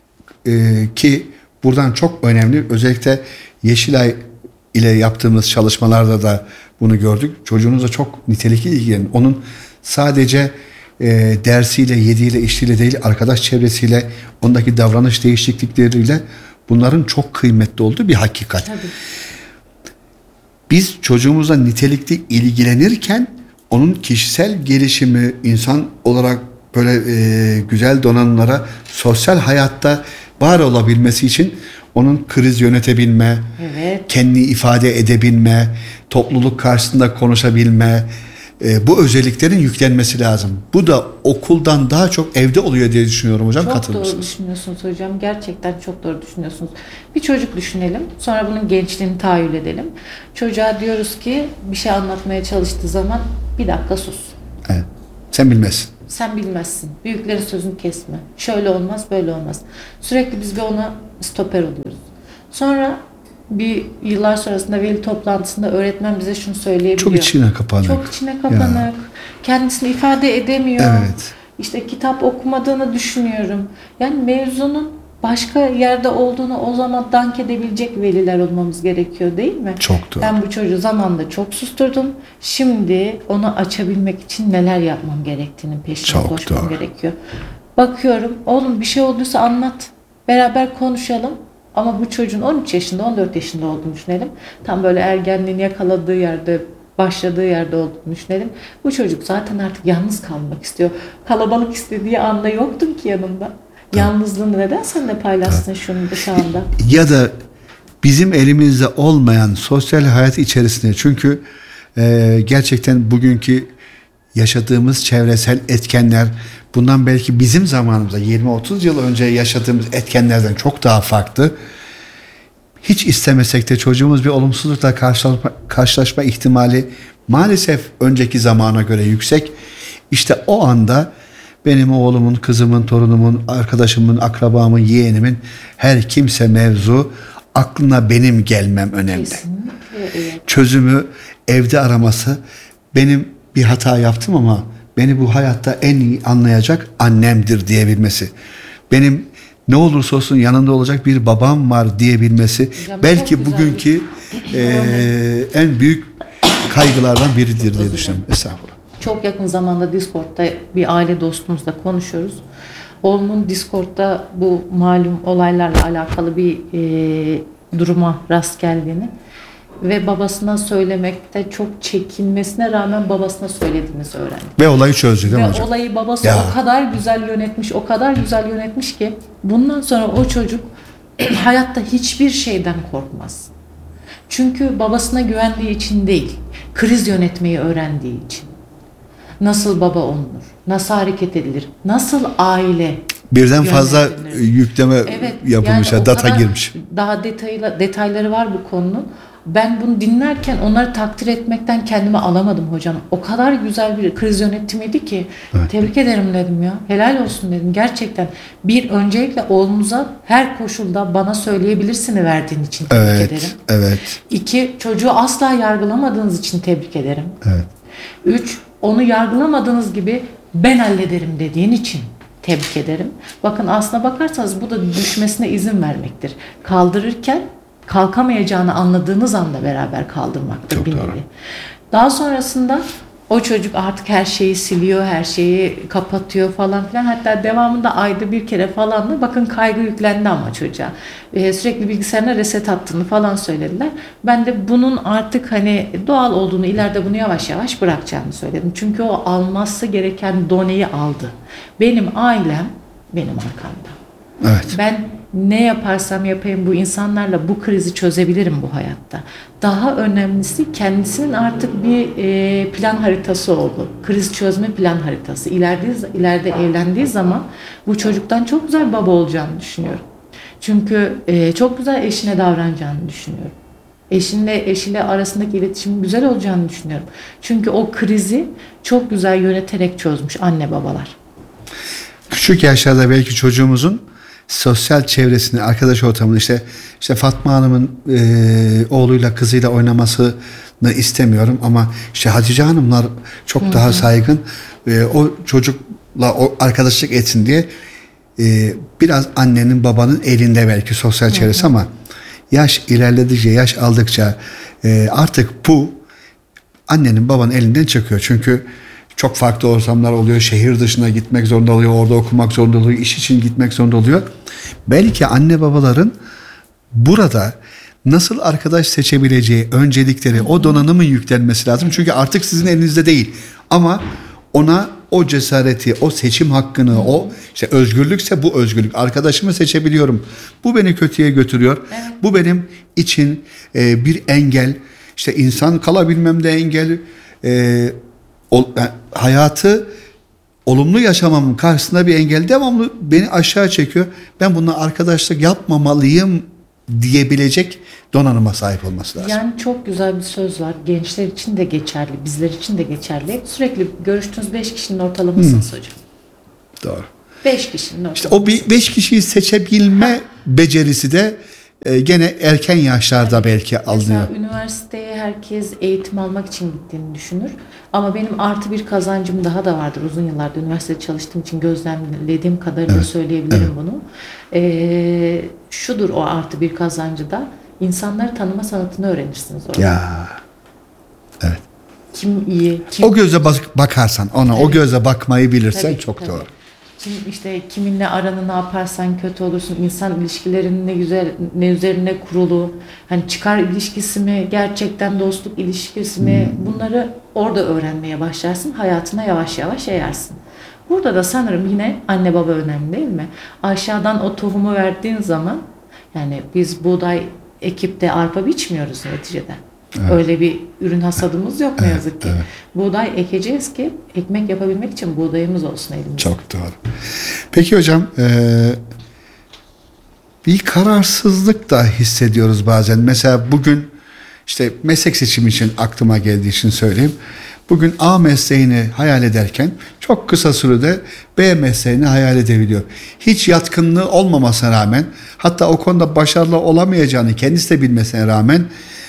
Ki buradan çok önemli. Özellikle Yeşilay ile yaptığımız çalışmalarda da bunu gördük. Çocuğunuzla çok nitelikli ilgilenin. Onun sadece dersiyle, yediğiyle, içtiğiyle değil, arkadaş çevresiyle, ondaki davranış değişiklikleriyle bunların çok kıymetli olduğu bir hakikat. Tabii. Biz çocuğumuzla nitelikli ilgilenirken onun kişisel gelişimi, insan olarak böyle güzel donanımlara, sosyal hayatta var olabilmesi için onun kriz yönetebilme, kendini ifade edebilme, topluluk karşısında konuşabilme, bu özelliklerin yüklenmesi lazım. Bu da okuldan daha çok evde oluyor diye düşünüyorum hocam. Çok doğru düşünüyorsunuz hocam. Gerçekten çok doğru düşünüyorsunuz. Bir çocuk düşünelim. Sonra bunun gençliğini tahayyül edelim. Çocuğa diyoruz ki bir şey anlatmaya çalıştığı zaman bir dakika sus. Evet. Sen bilmezsin. Sen bilmezsin. Büyüklerin sözünü kesme. Şöyle olmaz, böyle olmaz. Sürekli biz bir ona stoper oluyoruz. Sonra bir yıllar sonrasında veli toplantısında öğretmen bize şunu söyleyebiliyor. Çok içine kapanık. Çok içine kapanık. Ya. Kendisini ifade edemiyor. Evet. İşte kitap okumadığını düşünüyorum. Yani mevzunun başka yerde olduğunu o zaman dank edebilecek veliler olmamız gerekiyor değil mi? Çok doğru. Ben bu çocuğu zamanında çok susturdum. Şimdi onu açabilmek için neler yapmam gerektiğinin peşine çok koşmam doğru. gerekiyor. Bakıyorum, oğlum bir şey olduysa anlat. Beraber konuşalım. Ama bu çocuğun 13 yaşında, 14 yaşında olduğunu düşünelim. Tam böyle ergenliğini yakaladığı yerde, başladığı yerde olduğunu düşünelim. Bu çocuk zaten artık yalnız kalmak istiyor. Kalabalık istediği anda yoktun ki yanında. Yalnızlığını neden seninle paylaşsın şunu şu anda? Ya da bizim elimizde olmayan sosyal hayat içerisinde, çünkü gerçekten bugünkü yaşadığımız çevresel etkenler bundan belki bizim zamanımızda 20-30 yıl önce yaşadığımız etkenlerden çok daha farklı. Hiç istemesek de çocuğumuz bir olumsuzlukla karşılaşma ihtimali maalesef önceki zamana göre yüksek. İşte o anda benim oğlumun, kızımın, torunumun, arkadaşımın, akrabamın, yeğenimin her kimse mevzu aklına benim gelmem önemli. Kesinlikle, evet. Çözümü evde araması, benim bir hata yaptım ama beni bu hayatta en iyi anlayacak annemdir diyebilmesi. Benim ne olursa olsun yanında olacak bir babam var diyebilmesi. Hocam, belki bugünkü en büyük kaygılardan biridir diye düşünüyorum. Estağfurullah. Çok yakın zamanda Discord'da bir aile dostumuzla konuşuyoruz. Oğlumun Discord'da bu malum olaylarla alakalı bir duruma rast geldiğini ve babasına söylemekte çok çekinmesine rağmen babasına söylediğimizi öğrendik. Ve olayı çözdü değil mi hocam? Ve olayı babası Ya. o kadar güzel yönetmiş, o kadar güzel yönetmiş ki bundan sonra o çocuk hayatta hiçbir şeyden korkmaz. Çünkü babasına güvendiği için değil, kriz yönetmeyi öğrendiği için. Nasıl baba olunur, nasıl hareket edilir, nasıl aile Birden fazla yönetilir. yükleme yapılmış, yani o data kadar girmiş. Daha detayları var bu konunun. Ben bunu dinlerken onları takdir etmekten kendimi alamadım hocam. O kadar güzel bir kriz yönetimiydi ki Evet. tebrik ederim dedim ya. Helal olsun dedim. Gerçekten öncelikle oğlunuza her koşulda bana söyleyebilirsini verdiğin için tebrik ederim. Evet. 2, çocuğu asla yargılamadığınız için tebrik ederim. Evet. 3, onu yargılamadığınız gibi ben hallederim dediğin için tebrik ederim. Bakın aslına bakarsanız bu da düşmesine izin vermektir. Kaldırırken kalkamayacağını anladığınız anda beraber kaldırmaktır. Çok bir doğru. nevi. Daha sonrasında o çocuk artık her şeyi siliyor, her şeyi kapatıyor falan filan. Hatta devamında ayda bir kere falan da bakın kaygı yüklendi ama çocuğa. Sürekli bilgisayarına reset attığını falan söylediler. Ben de bunun artık hani doğal olduğunu, ileride bunu yavaş yavaş bırakacağını söyledim. Çünkü o alması gereken doneyi aldı. Benim ailem benim arkamda. Evet. Ben ne yaparsam yapayım bu insanlarla bu krizi çözebilirim bu hayatta. Daha önemlisi kendisinin artık bir plan haritası oldu. Kriz çözme plan haritası. İleride evlendiği zaman bu çocuktan çok güzel baba olacağını düşünüyorum. Çünkü çok güzel eşine davranacağını düşünüyorum. Eşiyle arasındaki iletişimin güzel olacağını düşünüyorum. Çünkü o krizi çok güzel yöneterek çözmüş anne babalar. Küçük yaşlarda belki çocuğumuzun sosyal çevresini, arkadaş ortamını, işte Fatma Hanım'ın oğluyla kızıyla oynamasını istemiyorum ama işte Hatice Hanımlar çok daha saygın, o çocukla o arkadaşlık etsin diye biraz annenin babanın elinde belki sosyal çevresi ama yaş ilerledikçe, yaş aldıkça artık bu annenin babanın elinden çıkıyor. Çünkü çok farklı ortamlar oluyor. Şehir dışına gitmek zorunda oluyor. Orada okumak zorunda oluyor. İş için gitmek zorunda oluyor. Belki anne babaların burada nasıl arkadaş seçebileceği öncelikleri, o donanımın yüklenmesi lazım. Çünkü artık sizin elinizde değil. Ama ona o cesareti, o seçim hakkını, o işte özgürlükse bu özgürlük. Arkadaşımı seçebiliyorum. Bu beni kötüye götürüyor. Evet. Bu benim için bir engel. İşte insan kalabilmemde engel. Yani hayatı olumlu yaşamamın karşısında bir engel devamlı beni aşağı çekiyor. Ben bununla arkadaşlık yapmamalıyım diyebilecek donanıma sahip olması lazım. Yani çok güzel bir söz var. Gençler için de geçerli, bizler için de geçerli. Sürekli görüştüğünüz 5 kişinin ortalamasınız hocam. Doğru. 5 kişinin ortalaması. İşte o 5 kişiyi seçebilme becerisi de gene erken yaşlarda belki alınıyor. Mesela üniversiteye herkes eğitim almak için gittiğini düşünür. Ama benim artı bir kazancım daha da vardır. Uzun yıllardır üniversitede çalıştığım için gözlemlediğim kadarıyla söyleyebilirim bunu. Şudur o artı bir kazancı da, insanları tanıma sanatını öğrenirsiniz orada. Ya. Evet. Kim iyi, kim... O gözle bakarsan ona, o gözle bakmayı bilirsen Tabii, çok tabii. doğru. Şimdi işte kiminle aranı ne yaparsan kötü olursun. İnsan ilişkilerinin ne güzel, ne üzerine kurulu. Hani çıkar ilişkisi mi, gerçekten dostluk ilişkisi mi, bunları orada öğrenmeye başlarsın. Hayatına yavaş yavaş yayarsın. Burada da sanırım yine anne baba önemli, değil mi? Aşağıdan o tohumu verdiğin zaman, yani biz buğday ekip de arpa biçmiyoruz neticede. Evet. Öyle bir ürün hasadımız yok ne yazık ki. Evet. Buğday ekeceğiz ki ekmek yapabilmek için buğdayımız olsun elimizde. Çok doğru. Peki hocam, bir kararsızlık da hissediyoruz bazen. Mesela bugün işte meslek seçimi için aklıma geldiği için söyleyeyim. Bugün A mesleğini hayal ederken çok kısa sürede B mesleğini hayal edebiliyor. Hiç yatkınlığı olmamasına rağmen, hatta o konuda başarılı olamayacağını kendisi de bilmesine rağmen,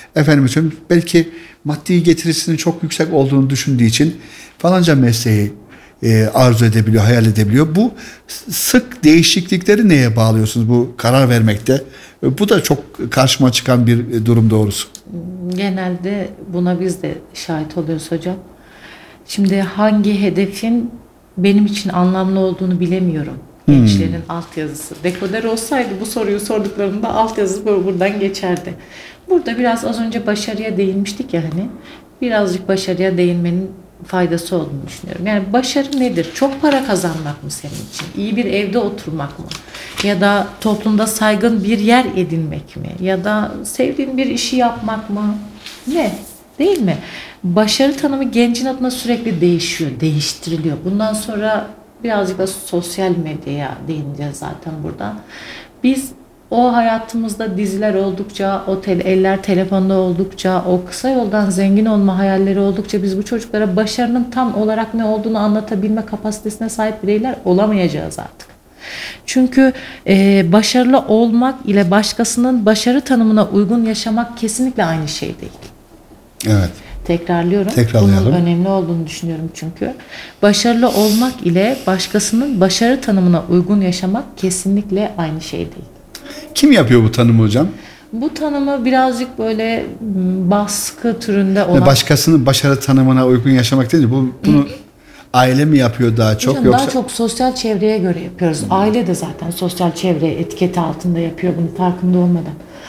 belki maddi getirisinin çok yüksek olduğunu düşündüğü için falanca mesleği arzu edebiliyor, hayal edebiliyor. Bu sık değişiklikleri neye bağlıyorsunuz bu karar vermekte? Bu da çok karşıma çıkan bir durum doğrusu. Genelde buna biz de şahit oluyoruz hocam. Şimdi hangi hedefin benim için anlamlı olduğunu bilemiyorum. Gençlerin altyazısı. Dekoder olsaydı bu soruyu sorduklarında altyazı buradan geçerdi. Burada biraz az önce başarıya değinmiştik ya hani. Birazcık başarıya değinmenin faydası olduğunu düşünüyorum. Yani başarı nedir? Çok para kazanmak mı senin için? İyi bir evde oturmak mı? Ya da toplumda saygın bir yer edinmek mi? Ya da sevdiğin bir işi yapmak mı? Ne? Değil mi? Başarı tanımı gencin adına sürekli değişiyor, değiştiriliyor. Bundan sonra birazcık da sosyal medyaya değineceğiz zaten burada. Biz o hayatımızda diziler oldukça, eller telefonda oldukça, o kısa yoldan zengin olma hayalleri oldukça biz bu çocuklara başarının tam olarak ne olduğunu anlatabilme kapasitesine sahip bireyler olamayacağız artık. Çünkü başarılı olmak ile başkasının başarı tanımına uygun yaşamak kesinlikle aynı şey değil. Evet. Tekrarlıyorum. Bunun önemli olduğunu düşünüyorum çünkü. Başarılı olmak ile başkasının başarı tanımına uygun yaşamak kesinlikle aynı şey değil. Kim yapıyor bu tanımı hocam? Bu tanımı birazcık böyle baskı türünde olan... Başkasının başarı tanımına uygun yaşamak değil mi? Bunu aile mi yapıyor daha çok? Hocam, yoksa... Daha çok sosyal çevreye göre yapıyoruz. Aile de zaten sosyal çevre etiketi altında yapıyor bunu farkında olmadan.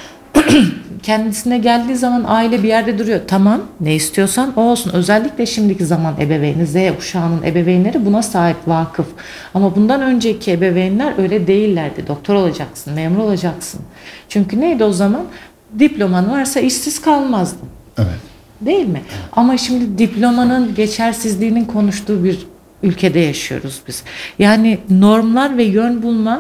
Kendisine geldiği zaman aile bir yerde duruyor. Tamam, ne istiyorsan o olsun. Özellikle şimdiki zaman ebeveyni, Z kuşağının ebeveynleri buna sahip, vakıf. Ama bundan önceki ebeveynler öyle değillerdi. Doktor olacaksın, memur olacaksın. Çünkü neydi o zaman? Diploman varsa işsiz kalmazdın. Evet. Değil mi? Ama şimdi diplomanın geçersizliğinin konuştuğu bir ülkede yaşıyoruz biz. Yani normlar ve yön bulma,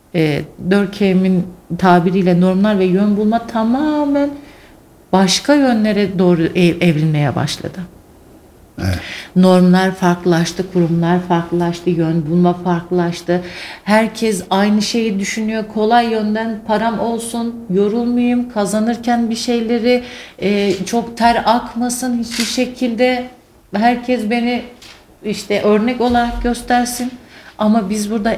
Durkheim'in tabiriyle normlar ve yön bulma tamamen başka yönlere doğru evrilmeye başladı. Evet. Normlar farklılaştı, kurumlar farklılaştı, yön bulma farklılaştı. Herkes aynı şeyi düşünüyor. Kolay yönden param olsun, yorulmayayım, kazanırken bir şeyleri çok ter akmasın hiçbir şekilde. Herkes beni işte örnek olarak göstersin. Ama biz burada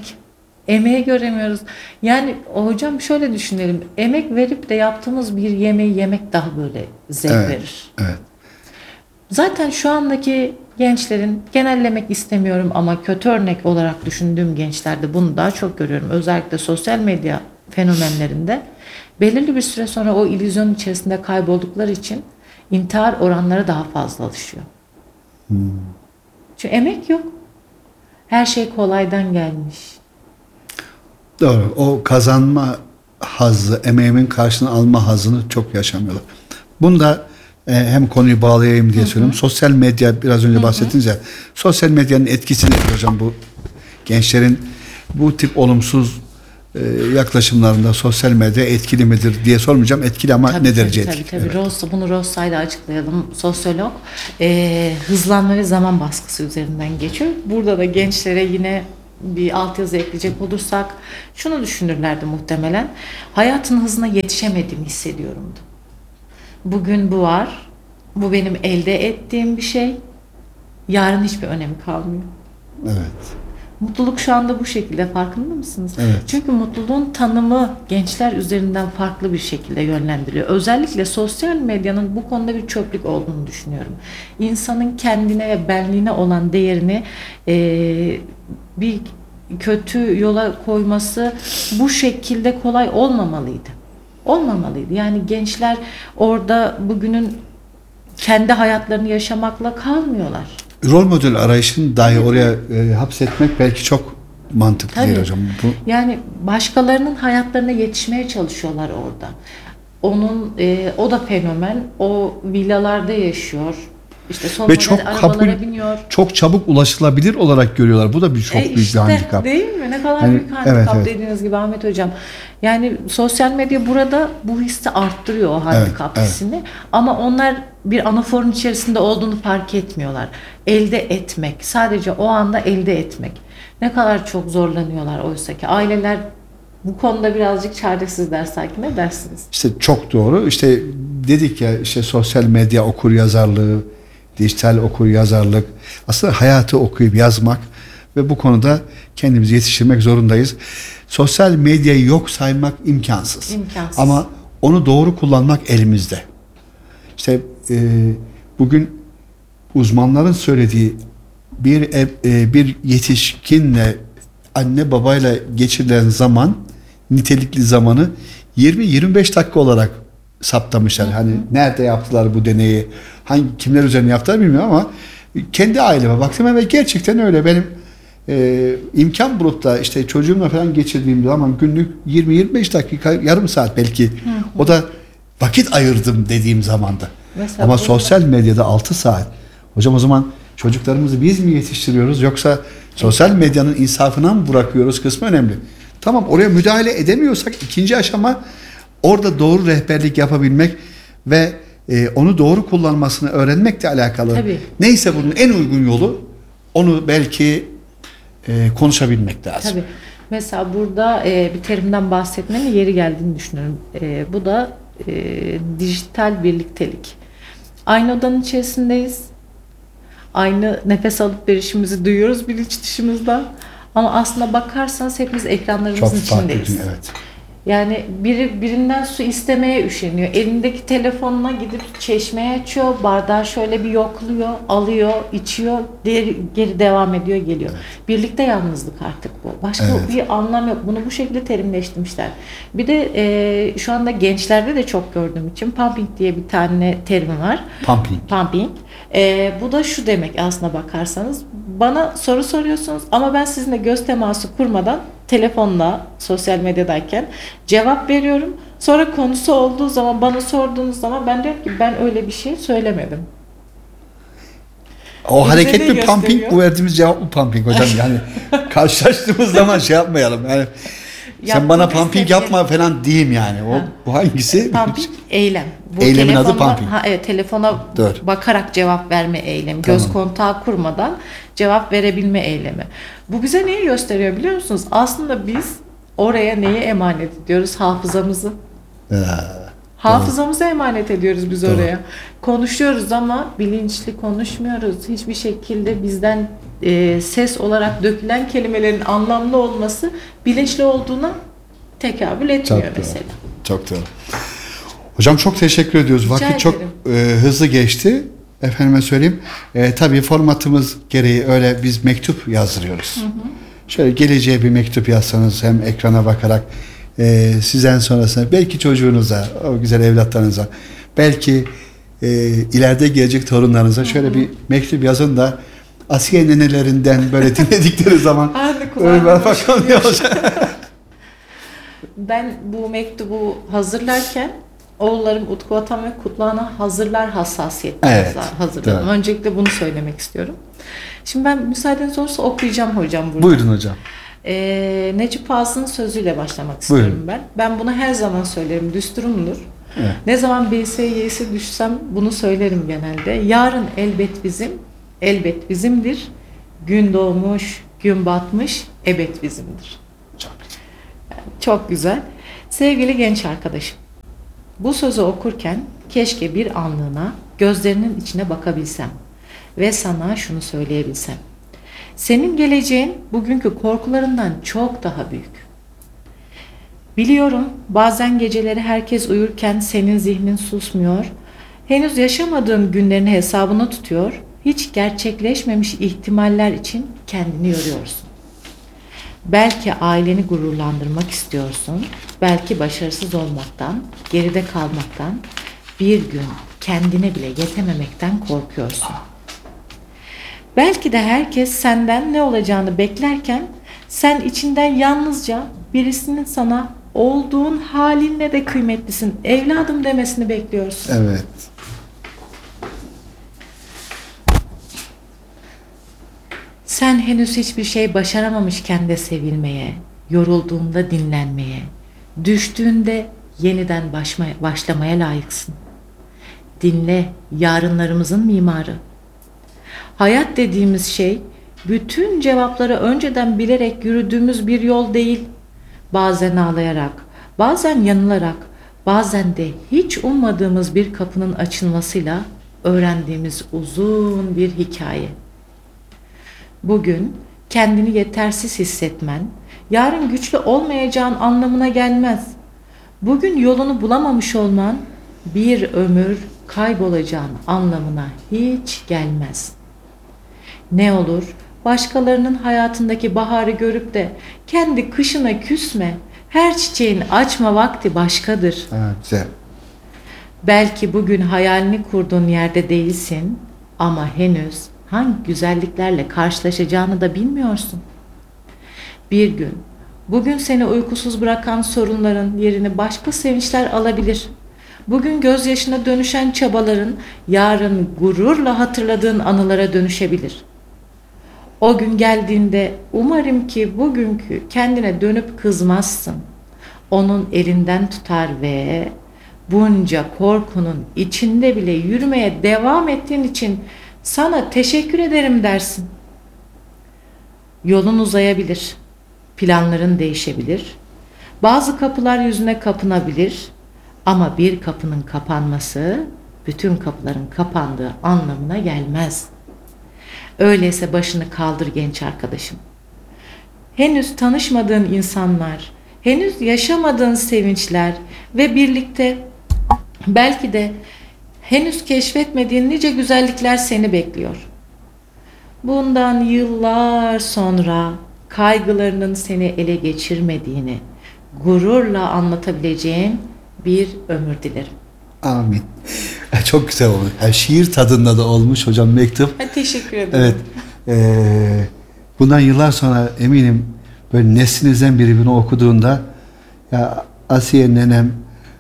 emeği göremiyoruz. Yani hocam şöyle düşünelim. Emek verip de yaptığımız bir yemeği yemek daha böyle zevk verir. Evet. Zaten şu andaki gençlerin, genellemek istemiyorum ama kötü örnek olarak düşündüğüm gençlerde bunu daha çok görüyorum. Özellikle sosyal medya fenomenlerinde belirli bir süre sonra o illüzyon içerisinde kayboldukları için intihar oranları daha fazla alışıyor. Çünkü emek yok. Her şey kolaydan gelmiş. Doğru. O kazanma hazzı, emeğimin karşılığını alma hazzını çok yaşamıyorlar. Bunda hem konuyu bağlayayım diye söylüyorum. Sosyal medya, biraz önce bahsettiniz ya. Sosyal medyanın etkisi nedir hocam bu gençlerin bu tip olumsuz yaklaşımlarında sosyal medya etkili midir diye sormayacağım. Etkili ama tabii, ne derece tabii, etkili? Tabii. Evet. Bunu Ross'ayla açıklayalım. Sosyolog. Hızlanma ve zaman baskısı üzerinden geçiyor. Burada da gençlere yine bir altyazı ekleyecek olursak şunu düşünürlerdi muhtemelen. Hayatın hızına yetişemediğimi hissediyorumdu. Bugün bu var. Bu benim elde ettiğim bir şey. Yarın hiçbir önemi kalmıyor. Evet. Mutluluk şu anda bu şekilde, farkında mısınız? Evet. Çünkü mutluluğun tanımı gençler üzerinden farklı bir şekilde yönlendiriliyor. Özellikle sosyal medyanın bu konuda bir çöplük olduğunu düşünüyorum. İnsanın kendine ve benliğine olan değerini bir kötü yola koyması bu şekilde kolay olmamalıydı. Olmamalıydı. Yani gençler orada bugünün kendi hayatlarını yaşamakla kalmıyorlar. Rol model arayışını dahi oraya hapsetmek belki çok mantıklı değil hocam. Yani başkalarının hayatlarına yetişmeye çalışıyorlar orada. O da fenomen. O villalarda yaşıyor. İşte son ve model arabalara biniyor. Çok çabuk ulaşılabilir olarak görüyorlar. Bu da çok büyük bir handikap. Değil mi? Ne kadar büyük handikap dediğiniz gibi Ahmet Hocam. Yani sosyal medya burada bu hissi arttırıyor, o handikap hissini. Ama onlar bir anaforun içerisinde olduğunu fark etmiyorlar. Elde etmek, sadece o anda elde etmek. Ne kadar çok zorlanıyorlar oysa ki. Aileler bu konuda birazcık çaresizler sanki, ne dersiniz? İşte çok doğru. İşte dedik ya, işte sosyal medya okuryazarlığı, dijital okuryazarlık, aslında hayatı okuyup yazmak ve bu konuda kendimizi yetiştirmek zorundayız. Sosyal medyayı yok saymak imkansız. Ama onu doğru kullanmak elimizde. İşte bugün uzmanların söylediği bir yetişkinle anne babayla geçirilen zaman, nitelikli zamanı 20-25 dakika olarak saptamışlar. Hani nerede yaptılar bu deneyi, kimler üzerine yaptılar bilmiyorum ama kendi aileme baktım ve gerçekten öyle. Benim imkan bulup da işte çocuğumla falan geçirdiğim zaman günlük 20-25 dakika, yarım saat belki. O da vakit ayırdım dediğim zamanda. Mesela ama sosyal medyada 6 saat. Hocam o zaman çocuklarımızı biz mi yetiştiriyoruz, yoksa sosyal medyanın insafına mı bırakıyoruz kısmı önemli. Tamam, oraya müdahale edemiyorsak ikinci aşama orada doğru rehberlik yapabilmek ve onu doğru kullanmasını öğrenmekle alakalı. Tabii. Neyse bunun en uygun yolu, onu belki konuşabilmek lazım. Tabii. Mesela burada bir terimden bahsetmenin yeri geldiğini düşünüyorum. Bu da dijital birliktelik. Aynı odanın içerisindeyiz. Aynı nefes alıp verişimizi duyuyoruz bilinç dışımızda. Ama aslında bakarsanız hepimiz ekranlarımızın içindeyiz. Evet. Yani birinden su istemeye üşeniyor. Elindeki telefonla gidip çeşmeye açıyor, bardağı şöyle bir yokluyor, alıyor, içiyor, geri devam ediyor, geliyor. Evet. Birlikte yalnızlık artık bu. Başka bir anlam yok. Bunu bu şekilde terimleştirmişler. Bir de şu anda gençlerde de çok gördüğüm için pumping diye bir tane terim var. Pumping. Bu da şu demek aslına bakarsanız. Bana soru soruyorsunuz ama ben sizinle göz teması kurmadan telefonla, sosyal medyadayken cevap veriyorum. Sonra konusu olduğu zaman, bana sorduğunuz zaman ben diyorum ki ben öyle bir şey söylemedim. O hareketli pumping, bu verdiğimiz cevap mı pumping hocam? Yani karşılaştığımız zaman şey yapmayalım. Yani sen bana pumping yapma falan diyeyim yani. Bu hangisi? Pumping eylem. Eylemin adı pumping. Evet, telefona bakarak cevap verme eylemi. Tamam. Göz kontağı kurmadan cevap verebilme eylemi. Bu bize neyi gösteriyor biliyor musunuz? Aslında biz oraya neyi emanet ediyoruz? Hafızamızı. Hafızamızı emanet ediyoruz biz oraya. Konuşuyoruz ama bilinçli konuşmuyoruz. Hiçbir şekilde bizden ses olarak dökülen kelimelerin anlamlı olması bilinçli olduğuna tekabül etmiyor mesela. Çok doğru. Hocam çok teşekkür ediyoruz. Vakit çok hızlı geçti. Efendime söyleyeyim. Tabii formatımız gereği öyle biz mektup yazdırıyoruz. Şöyle geleceğe bir mektup yazsanız, hem ekrana bakarak sizden sonrasında belki çocuğunuza, o güzel evlatlarınıza, belki ileride gelecek torunlarınıza şöyle bir mektup yazın da Asiye nenelerinden böyle dinledikleri zaman öyle bakalım ne olacak. Ben bu mektubu hazırlarken oğullarım Utku Vatan ve Kutluhan'a hazırlar hassasiyetle hazırladım. Evet. Öncelikle bunu söylemek istiyorum. Şimdi ben müsaadeniz olursa okuyacağım hocam burada. Buyurun hocam. Necip Fazıl'ın sözüyle başlamak istiyorum. Buyurun. Ben bunu her zaman söylerim. Düsturumdur. Evet. Ne zaman BSY'si düşsem bunu söylerim genelde. Yarın elbet bizim, elbet bizimdir. Gün doğmuş, gün batmış, ebed bizimdir. Çok güzel. Sevgili genç arkadaşım, bu sözü okurken keşke bir anlığına gözlerinin içine bakabilsem ve sana şunu söyleyebilsem. Senin geleceğin bugünkü korkularından çok daha büyük. Biliyorum bazen geceleri herkes uyurken senin zihnin susmuyor, henüz yaşamadığın günlerin hesabını tutuyor, hiç gerçekleşmemiş ihtimaller için kendini yoruyorsun. Belki aileni gururlandırmak istiyorsun, belki başarısız olmaktan, geride kalmaktan, bir gün kendine bile yetememekten korkuyorsun. Belki de herkes senden ne olacağını beklerken, sen içinden yalnızca birisinin sana olduğun halinle de kıymetlisin, evladım demesini bekliyorsun. Evet. Sen henüz hiçbir şey başaramamışken de sevilmeye, yorulduğunda dinlenmeye, düştüğünde yeniden başlamaya layıksın. Dinle, yarınlarımızın mimarı. Hayat dediğimiz şey, bütün cevapları önceden bilerek yürüdüğümüz bir yol değil. Bazen ağlayarak, bazen yanılarak, bazen de hiç ummadığımız bir kapının açılmasıyla öğrendiğimiz uzun bir hikaye. Bugün kendini yetersiz hissetmen, yarın güçlü olmayacağın anlamına gelmez. Bugün yolunu bulamamış olman, bir ömür kaybolacağın anlamına hiç gelmez. Ne olur, başkalarının hayatındaki baharı görüp de kendi kışına küsme, her çiçeğin açma vakti başkadır. Ha, güzel. Belki bugün hayalini kurduğun yerde değilsin ama henüz hangi güzelliklerle karşılaşacağını da bilmiyorsun. Bir gün, bugün seni uykusuz bırakan sorunların yerini başka sevinçler alabilir. Bugün gözyaşına dönüşen çabaların yarın gururla hatırladığın anılara dönüşebilir. O gün geldiğinde umarım ki bugünkü kendine dönüp kızmazsın. Onun elinden tutar ve bunca korkunun içinde bile yürümeye devam ettiğin için sana teşekkür ederim dersin. Yolun uzayabilir, planların değişebilir, bazı kapılar yüzüne kapanabilir ama bir kapının kapanması bütün kapıların kapandığı anlamına gelmez. Öyleyse başını kaldır genç arkadaşım. Henüz tanışmadığın insanlar, henüz yaşamadığın sevinçler ve birlikte belki de henüz keşfetmediğin nice güzellikler seni bekliyor. Bundan yıllar sonra kaygılarının seni ele geçirmediğini gururla anlatabileceğin bir ömür dilerim. Amin. Çok güzel olmuş. Yani şiir tadında da olmuş hocam mektup. Teşekkür ederim. Evet. Bundan yıllar sonra eminim böyle neslinizden biri bunu okuduğunda ya Asiye nenem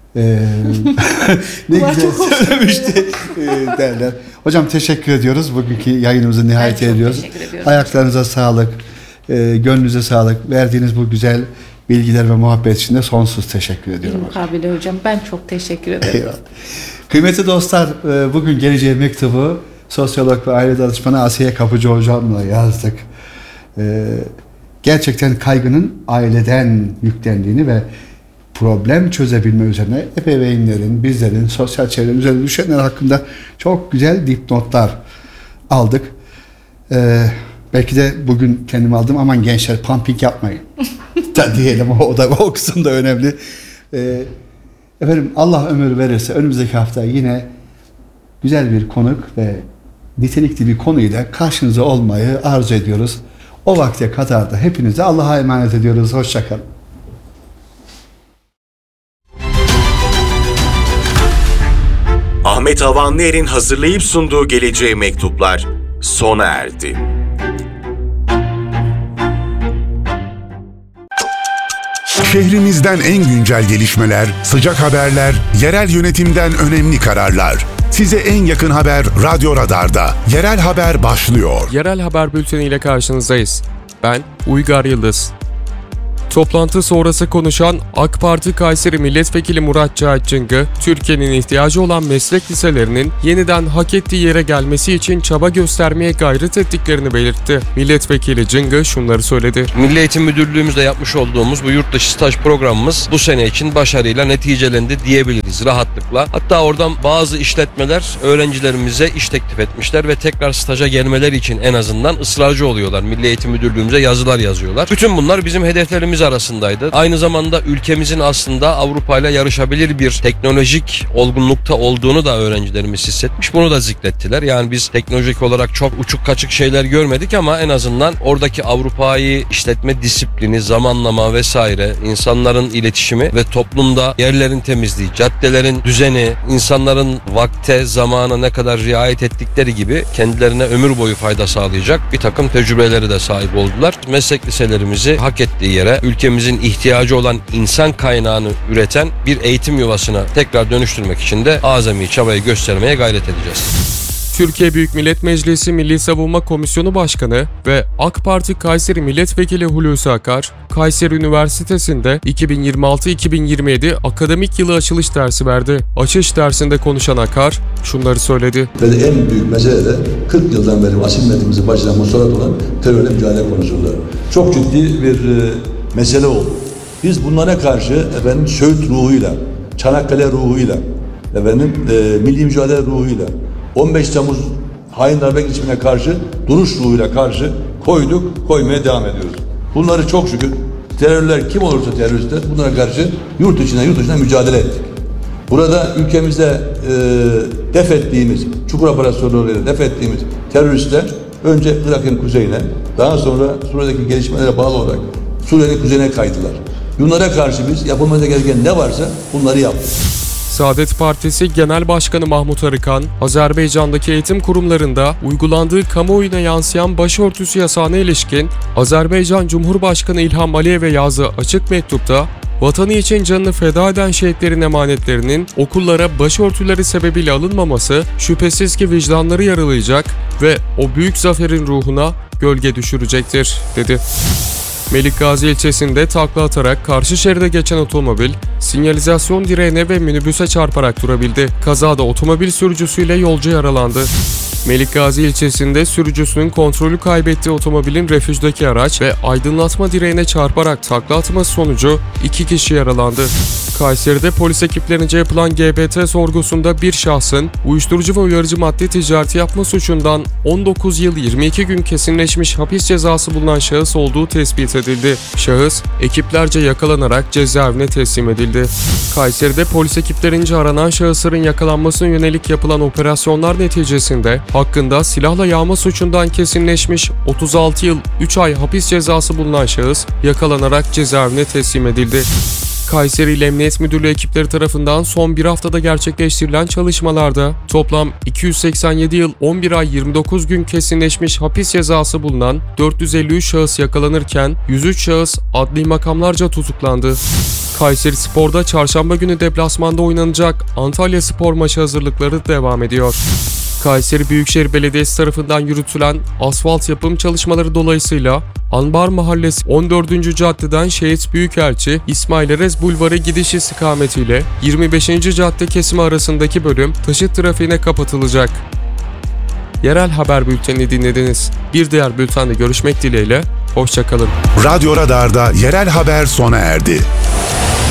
ne güzel söylemişti derler. Hocam teşekkür ediyoruz. Bugünkü yayınımızı nihayet ediyoruz. Ayaklarınıza sağlık, gönlünüze sağlık. Verdiğiniz bu güzel bilgiler ve muhabbet için de sonsuz teşekkür ediyorum. Mukabele hocam. Ben çok teşekkür ederim. Eyvallah. Kıymetli dostlar, bugün geleceğe mektubu sosyolog ve aile danışmanı Asiye Kapıcı hocamla yazdık. Gerçekten kaygının aileden yüklendiğini ve problem çözebilme üzerine ebeveynlerin, bizlerin, sosyal çevrenin üzerine düşenler hakkında çok güzel dipnotlar aldık. Belki de bugün kendimi aldım, aman gençler pumping yapmayın da diyelim, o kısım da önemli. Efendim Allah ömür verirse önümüzdeki hafta yine güzel bir konuk ve nitelikli bir konuyla karşınıza olmayı arzu ediyoruz. O vakte kadar da hepinize Allah'a emanet ediyoruz. Hoşça kalın. Ahmet Havanlıer'in hazırlayıp sunduğu Geleceğe Mektuplar sona erdi. Şehrimizden en güncel gelişmeler, sıcak haberler, yerel yönetimden önemli kararlar. Size en yakın haber Radyo Radar'da. Yerel Haber başlıyor. Yerel Haber Bülteni ile karşınızdayız. Ben Uygar Yıldız. Toplantı sonrası konuşan AK Parti Kayseri Milletvekili Murat Cahit Cıngı, Türkiye'nin ihtiyacı olan meslek liselerinin yeniden hak ettiği yere gelmesi için çaba göstermeye gayret ettiklerini belirtti. Milletvekili Cıngı şunları söyledi. Milli Eğitim Müdürlüğümüzde yapmış olduğumuz bu yurt dışı staj programımız bu sene için başarıyla neticelendi diyebiliriz rahatlıkla. Hatta oradan bazı işletmeler öğrencilerimize iş teklif etmişler ve tekrar staja gelmeleri için en azından ısrarcı oluyorlar. Milli Eğitim Müdürlüğümüze yazılar yazıyorlar. Bütün bunlar bizim hedeflerimiz arasındaydı. Aynı zamanda ülkemizin aslında Avrupa ile yarışabilir bir teknolojik olgunlukta olduğunu da öğrencilerimiz hissetmiş. Bunu da zikrettiler. Yani biz teknolojik olarak çok uçuk kaçık şeyler görmedik ama en azından oradaki Avrupa'yı işletme disiplini, zamanlama vesaire, insanların iletişimi ve toplumda yerlerin temizliği, caddelerin düzeni, insanların vakte, zamana ne kadar riayet ettikleri gibi kendilerine ömür boyu fayda sağlayacak bir takım tecrübeleri de sahip oldular. Meslek liselerimizi hak ettiği yere, ülkemizin ihtiyacı olan insan kaynağını üreten bir eğitim yuvasına tekrar dönüştürmek için de azami çabayı göstermeye gayret edeceğiz. Türkiye Büyük Millet Meclisi Milli Savunma Komisyonu Başkanı ve AK Parti Kayseri Milletvekili Hulusi Akar, Kayseri Üniversitesi'nde 2026-2027 akademik yılı açılış dersi verdi. Açılış dersinde konuşan Akar şunları söyledi. Ve en büyük mesele de 40 yıldan beri asil milletimizi başlayan musallat olan terörle mücadele konusunda. Çok ciddi bir mesele oldu. Biz bunlara karşı Söğüt ruhuyla, Çanakkale ruhuyla, milli mücadele ruhuyla, 15 Temmuz hain darbe girişimine karşı duruş ruhuyla karşı koymaya devam ediyoruz. Bunları çok şükür terörler kim olursa teröristler bunlara karşı yurt dışına mücadele ettik. Burada ülkemizde def ettiğimiz, Çukur operasyonlarıyla def ettiğimiz teröristler önce Irak'ın kuzeyine, daha sonra Suriye'deki gelişmelere bağlı olarak Suriye'nin kuzeyine kaydılar. Bunlara karşı biz yapılması gereken ne varsa bunları yaptık. Saadet Partisi Genel Başkanı Mahmut Arıkan, Azerbaycan'daki eğitim kurumlarında uygulandığı kamuoyuna yansıyan başörtüsü yasağına ilişkin Azerbaycan Cumhurbaşkanı İlham Aliyev'e yazdığı açık mektupta, vatanı için canını feda eden şehitlerin emanetlerinin okullara başörtüleri sebebiyle alınmaması şüphesiz ki vicdanları yaralayacak ve o büyük zaferin ruhuna gölge düşürecektir, dedi. Melikgazi ilçesinde takla atarak karşı şeride geçen otomobil, sinyalizasyon direğine ve minibüse çarparak durabildi. Kazada otomobil sürücüsüyle yolcu yaralandı. Melikgazi ilçesinde sürücüsünün kontrolü kaybettiği otomobilin refüjdeki araç ve aydınlatma direğine çarparak takla atması sonucu 2 kişi yaralandı. Kayseri'de polis ekiplerince yapılan GBT sorgusunda bir şahsın uyuşturucu ve uyarıcı madde ticareti yapma suçundan 19 yıl 22 gün kesinleşmiş hapis cezası bulunan şahıs olduğu tespit edildi. Şahıs ekiplerce yakalanarak cezaevine teslim edildi. Kayseri'de polis ekiplerince aranan şahısların yakalanmasına yönelik yapılan operasyonlar neticesinde hakkında silahla yağma suçundan kesinleşmiş 36 yıl 3 ay hapis cezası bulunan şahıs yakalanarak cezaevine teslim edildi. Kayseri İl Emniyet Müdürlüğü ekipleri tarafından son bir haftada gerçekleştirilen çalışmalarda toplam 287 yıl 11 ay 29 gün kesinleşmiş hapis cezası bulunan 453 şahıs yakalanırken 103 şahıs adli makamlarca tutuklandı. Kayseri Spor'da çarşamba günü deplasmanda oynanacak Antalya Spor maçı hazırlıkları devam ediyor. Kayseri Büyükşehir Belediyesi tarafından yürütülen asfalt yapım çalışmaları dolayısıyla Anbar Mahallesi 14. Caddeden Şehit Büyükelçi İsmail Erez Bulvarı gidiş istikametiyle 25. cadde kesimi arasındaki bölüm taşıt trafiğine kapatılacak. Yerel Haber Bülteni dinlediniz. Bir diğer bültende görüşmek dileğiyle, hoşça kalın. Radyo Radar'da yerel haber sona erdi.